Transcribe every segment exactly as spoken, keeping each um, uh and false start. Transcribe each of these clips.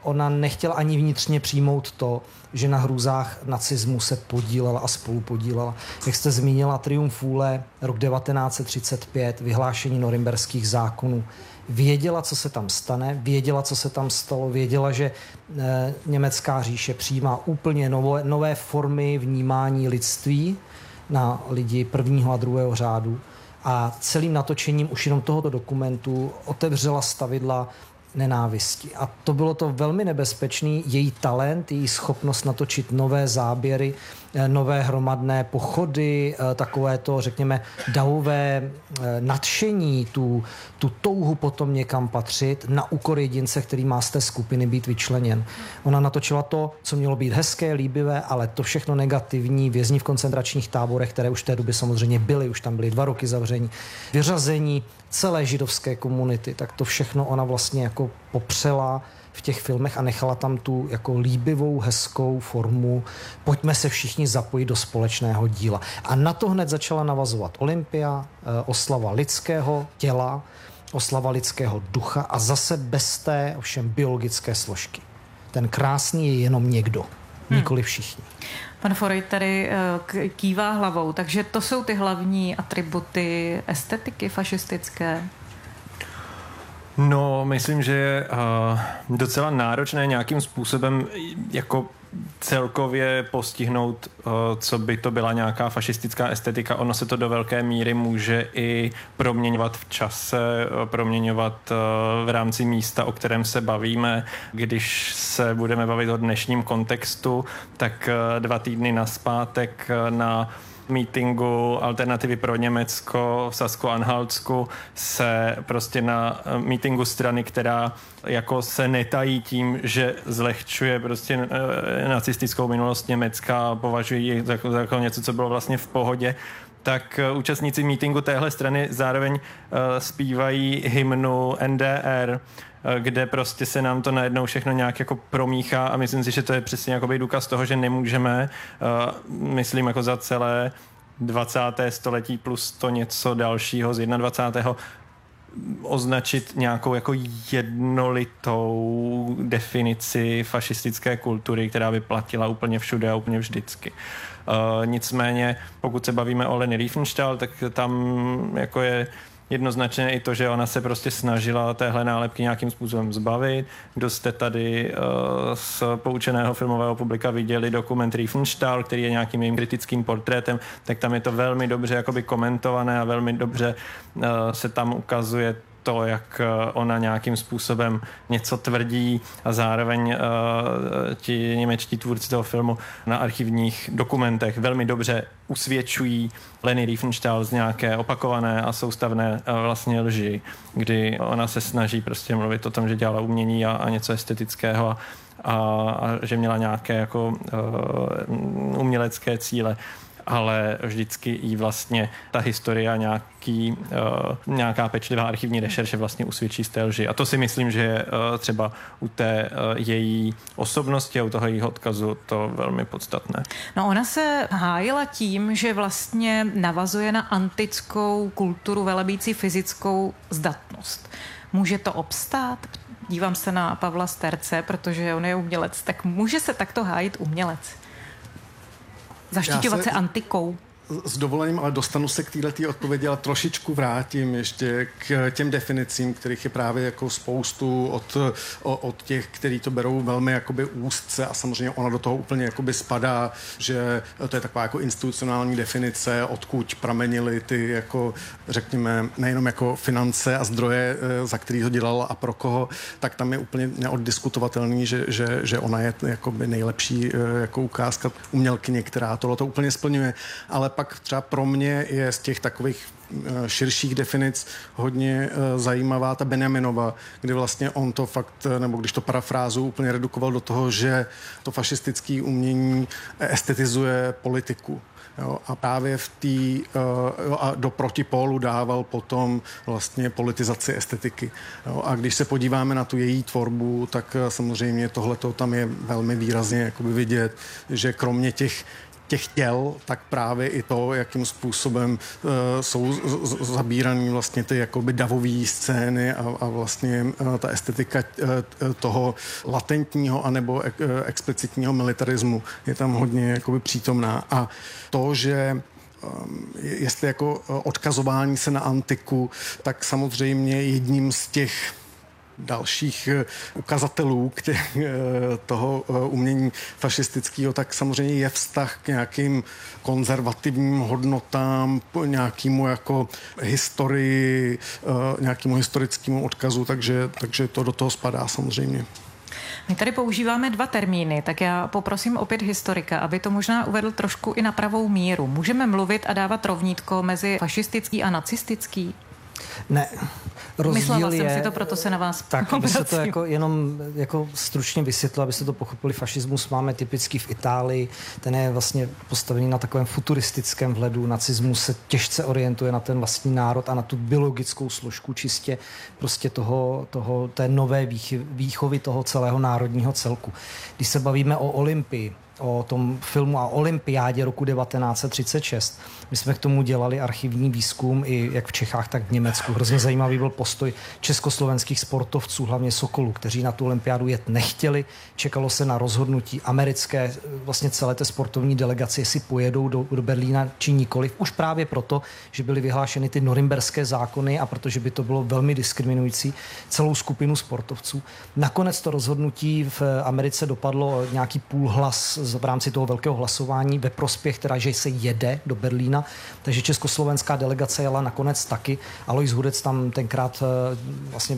Ona nechtěla ani vnitřně přijmout to, že na hrůzách nacismu se podílela a spolupodílela. Jak jste zmínila, Triumf vůle, rok devatenáct set třicet pět, vyhlášení norimberských zákonů. Věděla, co se tam stane, věděla, co se tam stalo, věděla, že e, německá říše přijímá úplně nové, nové formy vnímání lidství na lidi prvního a druhého řádu. A celým natočením už jenom tohoto dokumentu otevřela stavidla nenávisti. A to bylo to velmi nebezpečný. Její talent, její schopnost natočit nové záběry, nové hromadné pochody, takové to, řekněme, davové nadšení, tu, tu touhu potom někam patřit na úkor jedince, který má z té skupiny být vyčleněn. Ona natočila to, co mělo být hezké, líbivé, ale to všechno negativní, vězni v koncentračních táborech, které už v té době samozřejmě byly, už tam byly dva roky zavření, vyřazení celé židovské komunity, tak to všechno ona vlastně jako popřela v těch filmech a nechala tam tu jako líbivou, hezkou formu. Pojďme se všichni zapojit do společného díla. A na to hned začala navazovat Olympia, oslava lidského těla, oslava lidského ducha a zase bez té ovšem biologické složky. Ten krásný je jenom někdo, hmm. nikoli všichni. Pan Forejt tady kývá hlavou, takže to jsou ty hlavní atributy estetiky fašistické? No, myslím, že je uh, docela náročné nějakým způsobem jako celkově postihnout, uh, co by to byla nějaká fašistická estetika. Ono se to do velké míry může i proměňovat v čase, uh, proměňovat uh, v rámci místa, o kterém se bavíme. Když se budeme bavit o dnešním kontextu, tak uh, dva týdny nazpátek uh, na mítingu Alternativy pro Německo v Sasko-Anhaltsku se prostě na mítingu strany, která jako se netají tím, že zlehčuje prostě nacistickou minulost Německa a považují ji za, za jako něco, co bylo vlastně v pohodě, tak účastníci mítingu téhle strany zároveň uh, zpívají hymnu N D R, kde prostě se nám to najednou všechno nějak jako promíchá a myslím si, že to je přesně jakoby důkaz toho, že nemůžeme, uh, myslím jako za celé dvacáté století plus to něco dalšího z dvacátého prvního označit nějakou jako jednolitou definici fašistické kultury, která by platila úplně všude a úplně vždycky. Uh, nicméně, pokud se bavíme o Leni Riefenstahl, tak tam jako je jednoznačně i to, že ona se prostě snažila téhle nálepky nějakým způsobem zbavit. Kdo jste tady uh, z poučeného filmového publika viděli dokument Riefenstahl, který je nějakým jejím kritickým portrétem, tak tam je to velmi dobře jakoby komentované a velmi dobře uh, se tam ukazuje to, jak ona nějakým způsobem něco tvrdí a zároveň uh, ti němečtí tvůrci toho filmu na archivních dokumentech velmi dobře usvědčují Leni Riefenstahl z nějaké opakované a soustavné uh, vlastně lži, kdy ona se snaží prostě mluvit o tom, že dělala umění a, a něco estetického a, a, a že měla nějaké jako uh, umělecké cíle, ale vždycky jí vlastně ta historie a nějaký, uh, nějaká pečlivá archivní rešerše vlastně usvědčí z té lži. A to si myslím, že je uh, třeba u té uh, její osobnosti a u toho jejího odkazu to velmi podstatné. No ona se hájila tím, že vlastně navazuje na antickou kulturu velebící fyzickou zdatnost. Může to obstát? Dívám se na Pavla Sterce, protože on je umělec. Tak může se takto hájit umělec? Zaštiťovat se antikou? S dovolením, ale dostanu se k této odpovědi, ale trošičku vrátím ještě k těm definicím, kterých je právě jako spoustu od, od těch, kteří to berou velmi jakoby úzce a samozřejmě ona do toho úplně jakoby spadá, že to je taková jako institucionální definice, odkud pramenily ty jako, řekněme, nejenom jako finance a zdroje, za který to dělala a pro koho, tak tam je úplně neoddiskutovatelný, že, že, že ona je jakoby nejlepší jako ukázka umělkyně, která tohle to úplně splňuje, ale pak třeba pro mě je z těch takových širších definic hodně zajímavá ta Benjaminova, kdy vlastně on to fakt, nebo když to parafrázu úplně redukoval do toho, že to fašistické umění estetizuje politiku. Jo, a právě v té uh, a do protipólu dával potom vlastně politizaci estetiky. Jo, a když se podíváme na tu její tvorbu, tak uh, samozřejmě tohleto tam je velmi výrazně jakoby vidět, že kromě těch těch těl, tak právě i to, jakým způsobem uh, jsou z- z- zabíraný vlastně ty jakoby davové scény a, a vlastně uh, ta estetika uh, toho latentního anebo uh, explicitního militarismu je tam hodně jakoby přítomná. A to, že jestli jako odkazování se na antiku, tak samozřejmě jedním z těch dalších ukazatelů k těch, toho umění fašistického, tak samozřejmě je vztah k nějakým konzervativním hodnotám, nějakému jako historii, nějakému historickému odkazu, takže, takže to do toho spadá samozřejmě. My tady používáme dva termíny, tak já poprosím opět historika, aby to možná uvedl trošku i na pravou míru. Můžeme mluvit a dávat rovnítko mezi fašistický a nacistický? Ne, rozdíl Myslela je, jsem si to, proto se na vás tak, aby se to obracím. jako jenom jako stručně vysvětlilo, aby se to pochopili. Fašismus máme typicky v Itálii, ten je vlastně postavený na takovém futuristickém vhledu. Nacismus se těžce orientuje na ten vlastní národ a na tu biologickou složku čistě prostě toho, toho té nové výchovy toho celého národního celku. Když se bavíme o Olympii, o tom filmu a olympiádě roku devatenáct set třicet šest. My jsme k tomu dělali archivní výzkum i jak v Čechách, tak v Německu. Hrozně zajímavý byl postoj československých sportovců, hlavně Sokolů, kteří na tu olympiádu jet nechtěli. Čekalo se na rozhodnutí americké, vlastně celé té sportovní delegace, jestli pojedou do, do Berlína či nikoliv. Už právě proto, že byly vyhlášeny ty norimberské zákony a protože by to bylo velmi diskriminující celou skupinu sportovců. Nakonec to rozhodnutí v Americe dopadlo nějaký půlhlas v rámci toho velkého hlasování ve prospěch, teda, že se jede do Berlína, takže československá delegace jela nakonec taky. Alois Hudec tam tenkrát vlastně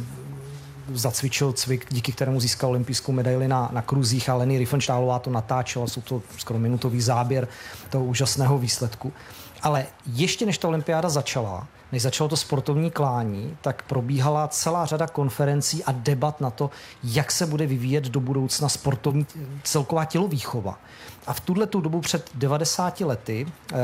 zacvičil cvik, díky kterému získal olympijskou medaili na, na kruzích a Leni Riefenstahlová to natáčela, jsou to skoro minutový záběr toho úžasného výsledku. Ale ještě než ta olympiáda začala, než začalo to sportovní klání, tak probíhala celá řada konferencí a debat na to, jak se bude vyvíjet do budoucna sportovní celková tělovýchova. A v tuhletu dobu před devadesáti lety eh,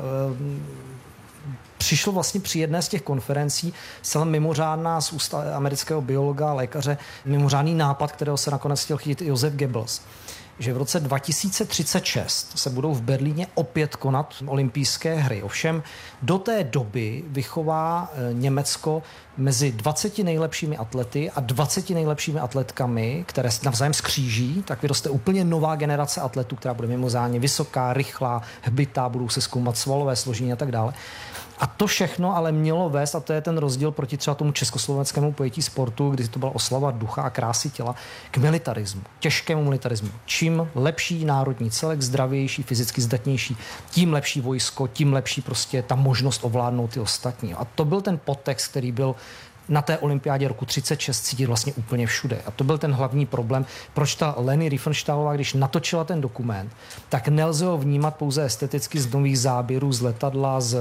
přišlo vlastně při jedné z těch konferencí celá mimořádná z úst amerického biologa, lékaře, mimořádný nápad, kterého se nakonec chtěl chytit Josef Goebbels, že v roce dva tisíce třicet šest se budou v Berlíně opět konat olympijské hry. Ovšem do té doby vychová Německo mezi dvaceti nejlepšími atlety a dvaceti nejlepšími atletkami, které navzájem skříží, tak vyroste úplně nová generace atletů, která bude mimořádně vysoká, rychlá, hbitá, budou se zkoumat svalové složení a tak dále. A to všechno ale mělo vést, a to je ten rozdíl proti třeba tomu československému pojetí sportu, kdy to byla oslava ducha a krásy těla, k militarismu, těžkému militarismu. Čím lepší národní celek, zdravější, fyzicky zdatnější, tím lepší vojsko, tím lepší prostě ta možnost ovládnout ty ostatní. A to byl ten podtext, který byl na té olympiádě roku třicet šest cítit vlastně úplně všude. A to byl ten hlavní problém, proč ta Leni Riefenstahlová, když natočila ten dokument, tak nelze ho vnímat pouze esteticky z nových záběrů, z letadla, z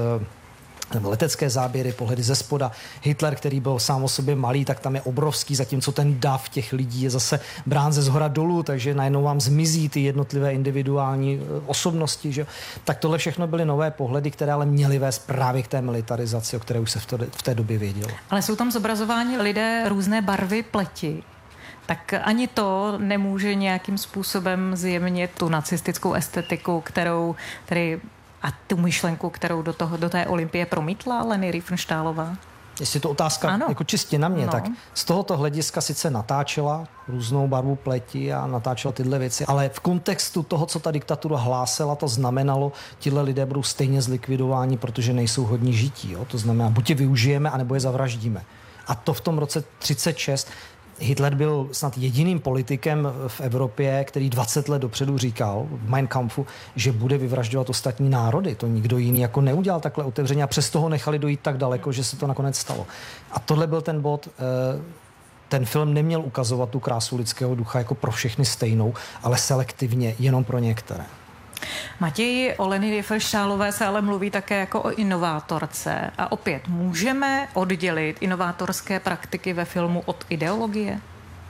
letecké záběry, pohledy ze spoda. Hitler, který byl sám o sobě malý, tak tam je obrovský, zatímco ten dav těch lidí je zase brán ze zhora dolů, takže najednou vám zmizí ty jednotlivé individuální osobnosti. Že? Tak tohle všechno byly nové pohledy, které ale měly vést právě k té militarizaci, o které už se v, to, v té době vědělo. Ale jsou tam zobrazováni lidé různé barvy pleti. Tak ani to nemůže nějakým způsobem zjemnit tu nacistickou estetiku, kterou tedy a tu myšlenku, kterou do, toho, do té olympie promítla Leni Riefenstahlová? Jestli to otázka ano. jako čistě na mě, no. tak z tohoto hlediska sice natáčela různou barvu pleti a natáčela tyhle věci, ale v kontextu toho, co ta diktatura hlásela, to znamenalo, tihle lidé budou stejně zlikvidováni, protože nejsou hodní žití. Jo? To znamená, buď je využijeme, anebo je zavraždíme. A to v tom roce třicet šest Hitler byl snad jediným politikem v Evropě, který dvacet let dopředu říkal v Mein Kampfu, že bude vyvražďovat ostatní národy. To nikdo jiný jako neudělal takhle otevřeně a přesto ho nechali dojít tak daleko, že se to nakonec stalo. A tohle byl ten bod. Ten film neměl ukazovat tu krásu lidského ducha jako pro všechny stejnou, ale selektivně jenom pro některé. Matěj, o Leni Riefenstahlové se ale mluví také jako o inovátorce. A opět, můžeme oddělit inovátorské praktiky ve filmu od ideologie?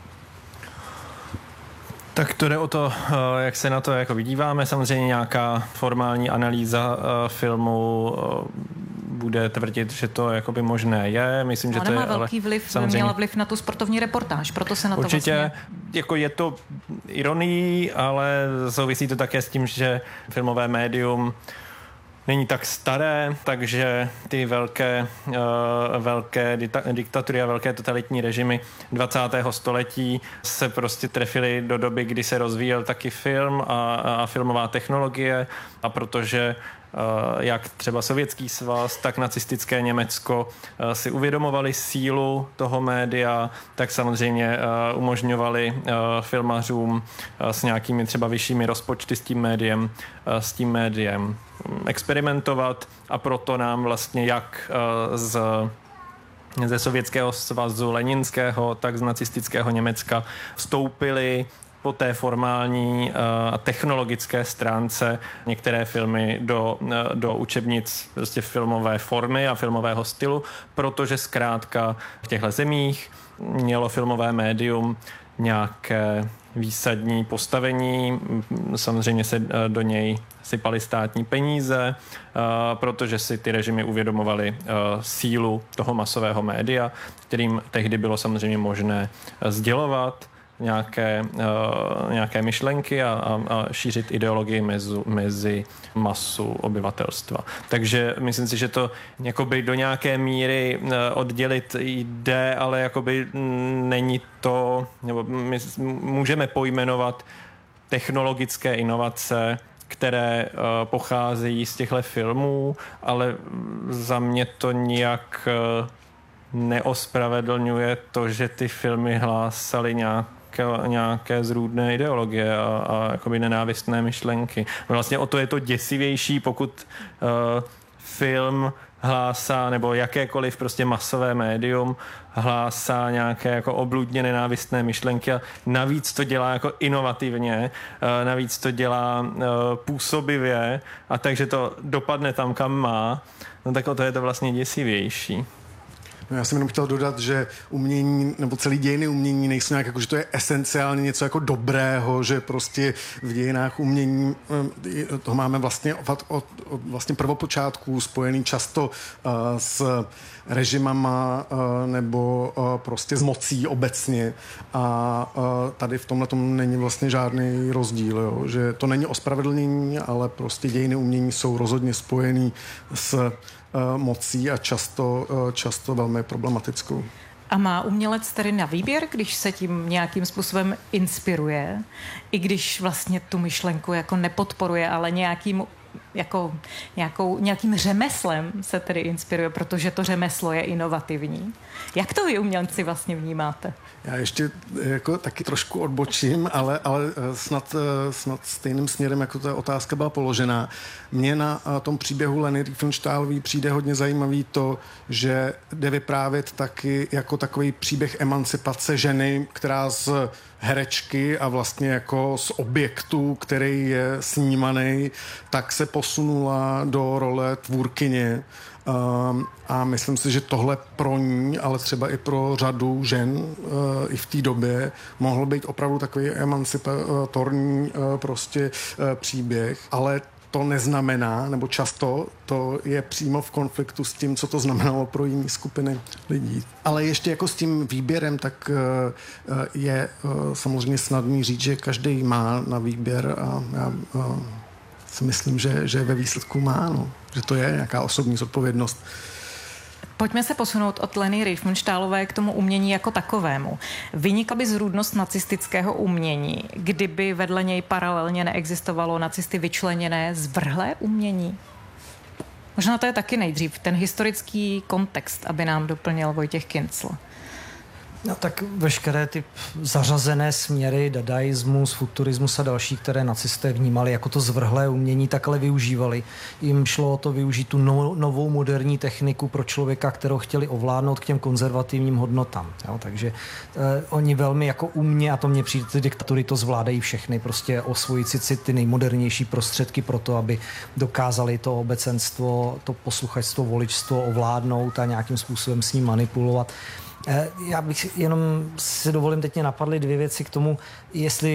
Tak to jde o to, jak se na to jako vidíváme. Samozřejmě nějaká formální analýza filmu bude tvrdit, že to jakoby možné je. Myslím, že ale to má je velký vliv, samozřejmě... měla vliv na tu sportovní reportáž, proto se na to určitě, vlastně jako je to ironií, ale souvisí to také s tím, že filmové médium není tak staré, takže ty velké, uh, velké dita- diktatury a velké totalitní režimy dvacátého století se prostě trefily do doby, kdy se rozvíjel taky film a, a filmová technologie, a protože uh, jak třeba Sovětský svaz, tak nacistické Německo uh, si uvědomovali sílu toho média, tak samozřejmě uh, umožňovali uh, filmařům uh, s nějakými třeba vyššími rozpočty s tím médiem, uh, s tím médiem experimentovat, a proto nám vlastně jak z, ze Sovětského svazu leninského, tak z nacistického Německa vstoupily po té formální a technologické stránce některé filmy do, do učebnic prostě filmové formy a filmového stylu, protože zkrátka v těchto zemích mělo filmové médium nějaké výsadní postavení, samozřejmě se do něj sypaly státní peníze, protože si ty režimy uvědomovaly sílu toho masového média, kterým tehdy bylo samozřejmě možné sdělovat nějaké, nějaké myšlenky a, a, a šířit ideologii mezi, mezi masu obyvatelstva. Takže myslím si, že to jakoby do nějaké míry oddělit jde, ale jakoby není to, nebo my můžeme pojmenovat technologické inovace, které uh, pocházejí z těchto filmů, ale za mě to nijak uh, neospravedlňuje to, že ty filmy hlásaly nějaké, nějaké zrůdné ideologie a, a jakoby nenávistné myšlenky. Vlastně o to je to děsivější, pokud uh, film hlásá, nebo jakékoliv prostě masové médium hlásá nějaké jako obludně nenávistné myšlenky, a navíc to dělá jako inovativně, navíc to dělá působivě, a takže to dopadne tam, kam má, no tak o to je to vlastně děsivější. No, já jsem jenom chtěl dodat, že umění, nebo celý dějiny umění nejsou nějak jako, že to je esenciálně něco jako dobrého, že prostě v dějinách umění to máme vlastně od, od, od vlastně prvopočátku spojený často uh, s režimama uh, nebo uh, prostě s mocí obecně, a uh, tady v tomhletom není vlastně žádný rozdíl, jo? Že to není ospravedlnění, ale prostě dějiny umění jsou rozhodně spojený s mocí a často, často velmi problematickou. A má umělec tedy na výběr, když se tím nějakým způsobem inspiruje, i když vlastně tu myšlenku jako nepodporuje, ale nějakým, jako, nějakou, nějakým řemeslem se tedy inspiruje, protože to řemeslo je inovativní. Jak to vy umělci vlastně vnímáte? Já ještě jako taky trošku odbočím, ale, ale snad, snad stejným směrem, jako ta otázka byla položená. Mně na tom příběhu Leny Riefenstahlové přijde hodně zajímavý to, že jde vyprávět taky jako takový příběh emancipace ženy, která z herečky a vlastně jako z objektu, který je snímaný, tak se posunula do role tvůrkyně. Um, a myslím si, že tohle pro ní, ale třeba i pro řadu žen uh, i v té době mohl být opravdu takový emancipatorní uh, prostě uh, příběh, ale to neznamená, nebo často to je přímo v konfliktu s tím, co to znamenalo pro jiné skupiny lidí. Ale ještě jako s tím výběrem, tak uh, je uh, samozřejmě snadný říct, že každý má na výběr, a já uh, si myslím, že, že ve výsledku má, no. Že to je nějaká osobní zodpovědnost. Pojďme se posunout od Leny Riefenstahlové k tomu umění jako takovému. Vynikla by zrůdnost nacistického umění, kdyby vedle něj paralelně neexistovalo nacisty vyčleněné zvrhlé umění? Možná to je taky nejdřív ten historický kontext, aby nám doplnil Vojtěch Kincl. No tak veškeré ty zařazené směry, dadaismus, futurismus a další, které nacisté vnímali jako to zvrhlé umění, tak ale využívali. Jim šlo o to využít tu no, novou moderní techniku pro člověka, kterou chtěli ovládnout k těm konzervativním hodnotám. Jo? Takže eh, oni velmi jako umně, a to mně přijde, ty diktatury to zvládají všechny, prostě osvojit si ty nejmodernější prostředky pro to, aby dokázali to obecenstvo, to posluchačstvo, voličstvo ovládnout a nějakým způsobem s ním manipulovat. Já bych jenom si dovolím, teď mě napadly dvě věci k tomu, jestli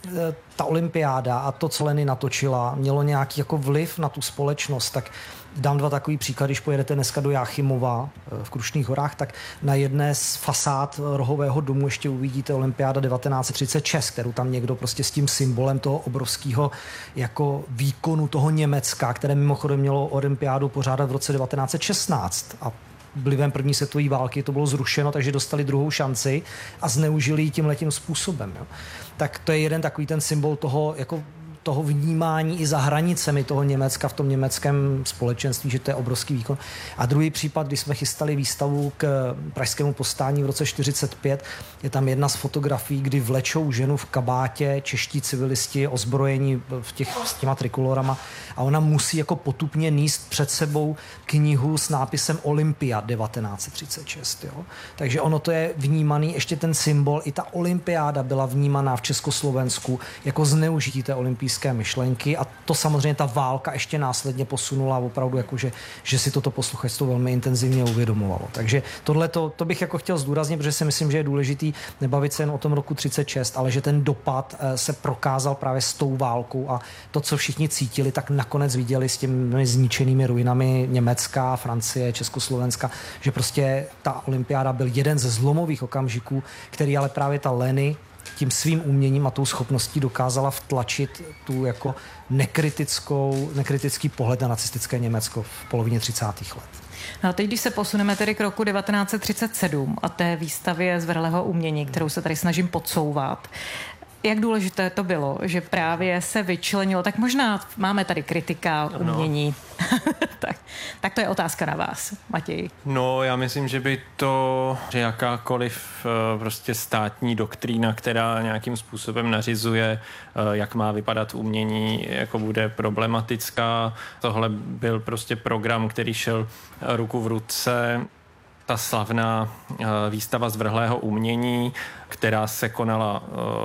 ta olympiáda a to, co Leny natočila, mělo nějaký jako vliv na tu společnost, tak dám dva takový příklad, když pojedete dneska do Jáchymova v Krušných horách, tak na jedné z fasád rohového domu ještě uvidíte olympiáda devatenáct třicet šest, kterou tam někdo prostě s tím symbolem toho obrovského jako výkonu toho Německa, které mimochodem mělo olympiádu pořádat v roce devatenáct šestnáct a vlivem první světové války to bylo zrušeno, takže dostali druhou šanci a zneužili ji tímhletím způsobem. Jo. Tak to je jeden takový ten symbol toho jako toho vnímání i za hranicemi toho Německa v tom německém společenství, že to je obrovský výkon. A druhý případ, když jsme chystali výstavu k pražskému povstání v roce čtyřicet pět, je tam jedna z fotografií, kdy vlečou ženu v kabátě, čeští civilisti ozbrojení v těch, s těma trikolorama a ona musí jako potupně níst před sebou knihu s nápisem Olympia devatenáct třicet šest. Jo? Takže ono to je vnímaný, ještě ten symbol, i ta olympiáda byla vnímaná v Československu jako zneužití té olympijské myšlenky a to samozřejmě ta válka ještě následně posunula opravdu, jako že, že si toto posluchačstvo velmi intenzivně uvědomovalo. Takže tohle to, to bych jako chtěl zdůraznit, protože si myslím, že je důležitý nebavit se jen o tom roku třicet šest, ale že ten dopad se prokázal právě s tou válkou a to, co všichni cítili, tak nakonec viděli s těmi zničenými ruinami Německa, Francie, Československa, že prostě ta olympiáda byl jeden ze zlomových okamžiků, který ale právě ta Leny tím svým uměním a tou schopností dokázala vtlačit tu jako nekritickou, nekritický pohled na nacistické Německo v polovině třicátých let. No a teď, když se posuneme tedy k roku devatenáct třicet sedm a té výstavě zvrhlého umění, kterou se tady snažím podsouvat, jak důležité to bylo, že právě se vyčlenilo, tak možná máme tady kritika umění. No. tak, tak to je otázka na vás, Matěj. No, já myslím, že by to, že jakákoliv prostě státní doktrína, která nějakým způsobem nařizuje, jak má vypadat umění, jako bude problematická. Tohle byl prostě program, který šel ruku v ruce. Ta slavná výstava zvrhlého umění, která se konala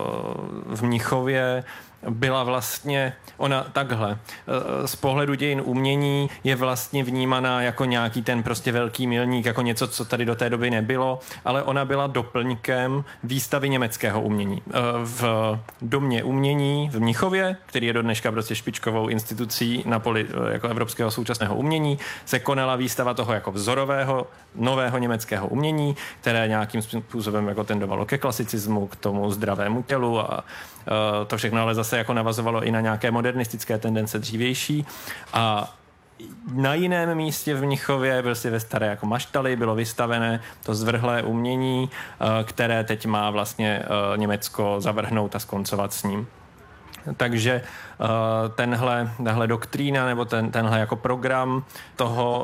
v Mnichově, byla vlastně, ona takhle, z pohledu dějin umění je vlastně vnímaná jako nějaký ten prostě velký milník, jako něco, co tady do té doby nebylo, ale ona byla doplňkem výstavy německého umění. V Domě umění v Mnichově, který je do dneška prostě špičkovou institucí na poli jako evropského současného umění, se konala výstava toho jako vzorového nového německého umění, které nějakým způsobem jako tendovalo ke klasicismu, k tomu zdravému tělu a to všechno ale zase jako navazovalo i na nějaké modernistické tendence dřívější a na jiném místě v Mnichově, prostě ve staré jako maštali, bylo vystavené to zvrhlé umění, které teď má vlastně Německo zavrhnout a skoncovat s ním. Takže tenhle, tenhle doktrína nebo ten, tenhle jako program toho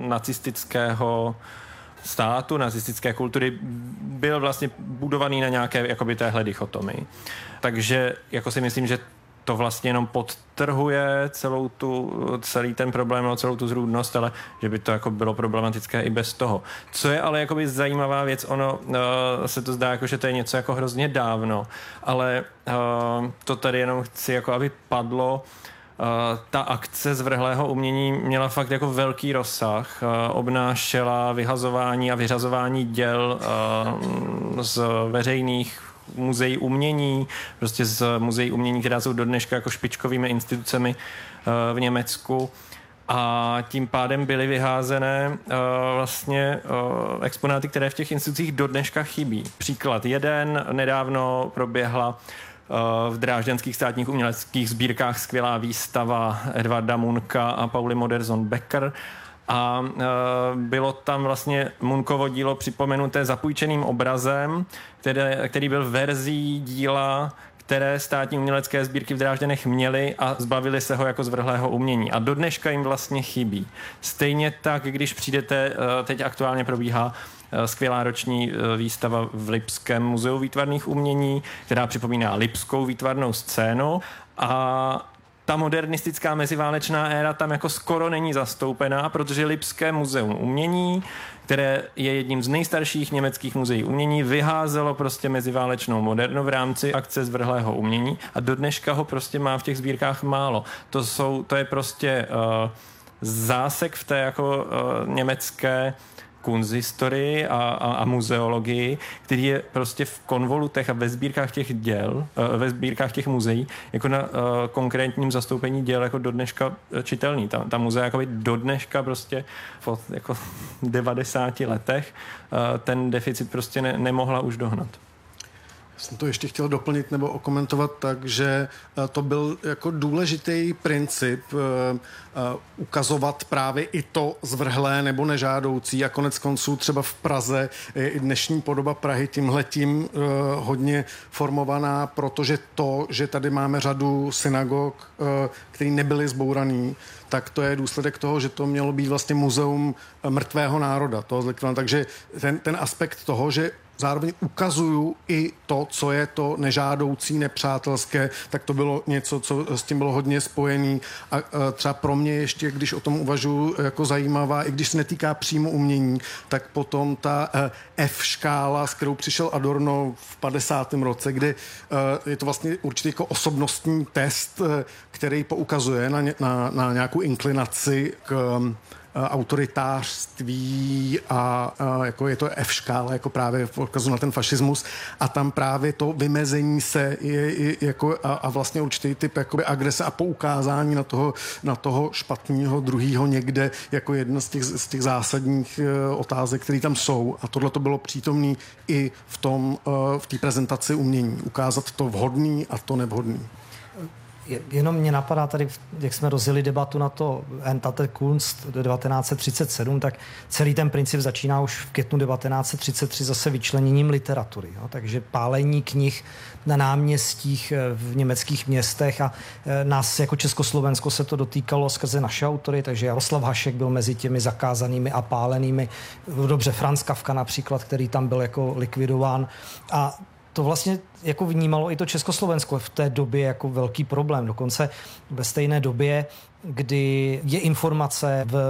nacistického státu, nacistické kultury byl vlastně budovaný na nějaké jakoby téhle dichotomii. Takže jako si myslím, že to vlastně jenom podtrhuje celou tu, celý ten problém, no, celou tu zrůdnost, ale že by to jako bylo problematické i bez toho. Co je ale jakoby zajímavá věc, ono uh, se to zdá jako, že to je něco jako hrozně dávno, ale uh, to tady jenom chci jako, aby padlo. Uh, ta akce zvrhlého umění měla fakt jako velký rozsah. Uh, obnášela vyhazování a vyřazování děl uh, z veřejných muzeí umění, prostě z muzeí umění, která jsou do dneška jako špičkovými institucemi uh, v Německu. A tím pádem byly vyházené uh, vlastně uh, exponáty, které v těch institucích do dneška chybí. Příklad jeden, nedávno proběhla v Drážďanských státních uměleckých sbírkách skvělá výstava Edvarda Munka a Pauly Modersohn-Becker a e, bylo tam vlastně Munkovo dílo připomenuté zapůjčeným obrazem, které, který byl verzí díla, které státní umělecké sbírky v Drážďanech měly a zbavili se ho jako zvrhlého umění. A do dneška jim vlastně chybí. Stejně tak, když přijdete, teď aktuálně probíhá skvělá roční výstava v Lipském muzeu výtvarných umění, která připomíná lipskou výtvarnou scénu a ta modernistická meziválečná éra tam jako skoro není zastoupená, protože Lipské muzeum umění, které je jedním z nejstarších německých muzeí umění, vyházelo prostě meziválečnou modernu v rámci akce zvrhlého umění a do dneška ho prostě má v těch sbírkách málo. To jsou, to je prostě uh, zásek v té jako uh, německé kunsthistorii a, a, a muzeologii, který je prostě v konvolutech a ve sbírkách těch děl, ve sbírkách těch muzeí, jako na uh, konkrétním zastoupení děl jako do dneška čitelný. Ta, ta muzea jako do dneška prostě v jako devadesáti letech uh, ten deficit prostě ne, nemohla už dohnat. Jsem to ještě chtěl doplnit nebo okomentovat tak, že to byl jako důležitý princip uh, uh, ukazovat právě i to zvrhlé nebo nežádoucí a konec konců třeba v Praze je i dnešní podoba Prahy tímhletím uh, hodně formovaná, protože to, že tady máme řadu synagog, uh, které nebyly zbouraný, tak to je důsledek toho, že to mělo být vlastně muzeum mrtvého národa. Toho takže ten, ten aspekt toho, že zároveň ukazuju i to, co je to nežádoucí, nepřátelské, tak to bylo něco, co s tím bylo hodně spojený. A, a třeba pro mě ještě, když o tom uvažuji jako zajímavá, i když se netýká přímo umění, tak potom ta F škála, s kterou přišel Adorno v padesátém roce, kde je to vlastně určitě jako osobnostní test, který poukazuje na, na, na nějakou inklinaci k autoritářství a, a jako je to F škála, jako právě v odkazu na ten fašismus a tam právě to vymezení se je, je jako a, a vlastně určitý typ jakoby agrese a poukázání na toho, na toho špatného druhýho někde jako jedna z těch, z těch zásadních uh, otázek, které tam jsou a tohle to bylo přítomné i v tom uh, v té prezentaci umění. Ukázat to vhodný a to nevhodný. Jenom mě napadá tady, jak jsme rozjeli debatu na to Entate Kunst devatenáct set třicet sedm, tak celý ten princip začíná už v květnu devatenáct set třicet tři zase vyčleněním literatury. Jo? Takže pálení knih na náměstích v německých městech a nás jako Československo se to dotýkalo skrze naše autory, takže Jaroslav Hašek byl mezi těmi zakázanými a pálenými. Dobře, Franz Kafka například, který tam byl jako likvidován a to vlastně jako vnímalo i to Československo v té době jako velký problém. Dokonce ve stejné době, kdy je informace v,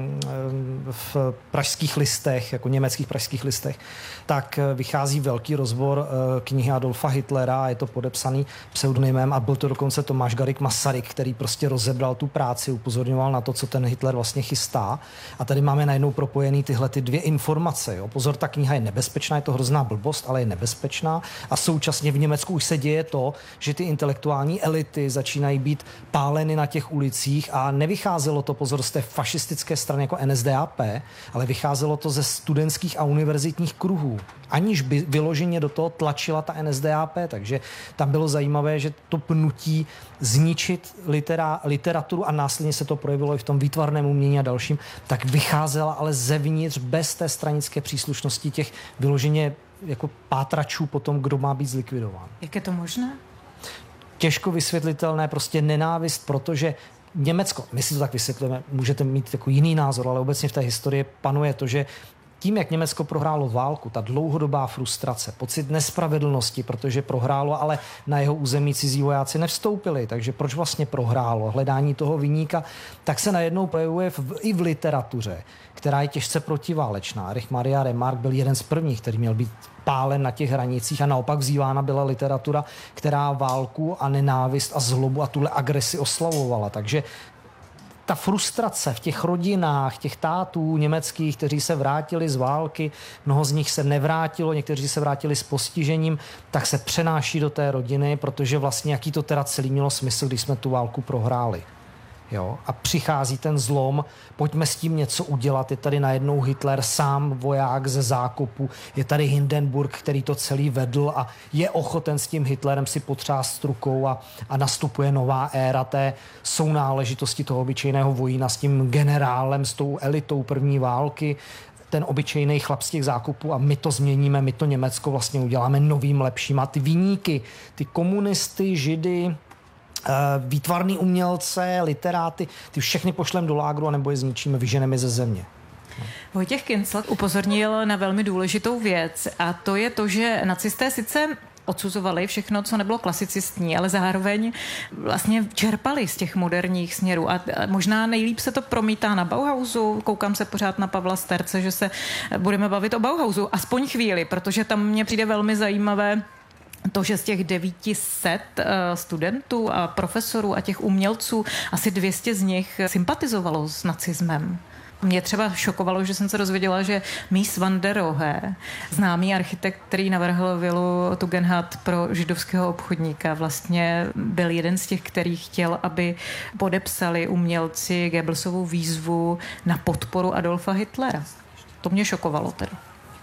v pražských listech, jako německých pražských listech, tak vychází velký rozbor knihy Adolfa Hitlera a je to podepsaný pseudonymem a byl to dokonce Tomáš Garrigue Masaryk, který prostě rozebral tu práci, upozorňoval na to, co ten Hitler vlastně chystá. A tady máme najednou propojený tyhle ty dvě informace. Jo. Pozor, ta kniha je nebezpečná, je to hrozná blbost, ale je nebezpečná a současně v Německu už se děje to, že ty intelektuální elity začínají být páleny na těch ulicích a nevycházelo to, pozor, z té fašistické strany jako N S D A P, ale vycházelo to ze studentských a univerzitních kruhů, aniž by vyloženě do toho tlačila ta N S D A P, takže tam bylo zajímavé, že to pnutí zničit litera, literaturu a následně se to projevilo i v tom výtvarném umění a dalším, tak vycházela ale zevnitř bez té stranické příslušnosti těch vyloženě jako pátračů potom, kdo má být zlikvidován. Jak je to možné? Těžko vysvětlitelné, prostě nenávist, protože Německo, my si to tak vysvětlíme, můžete mít jako jiný názor, ale obecně v té historii panuje to, že tím, jak Německo prohrálo válku, ta dlouhodobá frustrace, pocit nespravedlnosti, protože prohrálo, ale na jeho území cizí vojáci nevstoupili, takže proč vlastně prohrálo? Hledání toho viníka, tak se najednou projevuje v, i v literatuře, která je těžce protiválečná. Erich Maria Remarque byl jeden z prvních, který měl být pálen na těch hranicích a naopak vzývána byla literatura, která válku a nenávist a zlobu a tuhle agresi oslavovala. Takže ta frustrace v těch rodinách, těch tátů německých, kteří se vrátili z války, mnoho z nich se nevrátilo, někteří se vrátili s postižením, tak se přenáší do té rodiny, protože vlastně jaký to teda celý mělo smysl, když jsme tu válku prohráli. Jo? A přichází ten zlom, pojďme s tím něco udělat. Je tady najednou Hitler sám voják ze zákopu, je tady Hindenburg, který to celý vedl a je ochoten s tím Hitlerem si potřást rukou a, a nastupuje nová éra té sounáležitosti toho obyčejného vojína s tím generálem, s tou elitou první války, ten obyčejný chlap z těch zákopů a my to změníme, my to Německo vlastně uděláme novým, lepším. A ty viníky, ty komunisty, židy, výtvarný umělce, literáty, ty všechny pošlem do lágru a nebo je zničíme, vyženeme ze země. Vojtěch Kincl upozornil na velmi důležitou věc a to je to, že nacisté sice odsuzovali všechno, co nebylo klasicistní, ale zároveň vlastně čerpali z těch moderních směrů. A možná nejlíp se to promítá na Bauhausu. Koukám se pořád na Pavla Sterce, že se budeme bavit o Bauhausu. Aspoň chvíli, protože tam mně přijde velmi zajímavé to, že z těch devět set studentů a profesorů a těch umělců asi dvě stě z nich sympatizovalo s nacismem. Mě třeba šokovalo, že jsem se dozvěděla, že Mies van der Rohe, známý architekt, který navrhl vilu Tugendhat pro židovského obchodníka, vlastně byl jeden z těch, který chtěl, aby podepsali umělci Goebbelsovu výzvu na podporu Adolfa Hitlera. To mě šokovalo teda.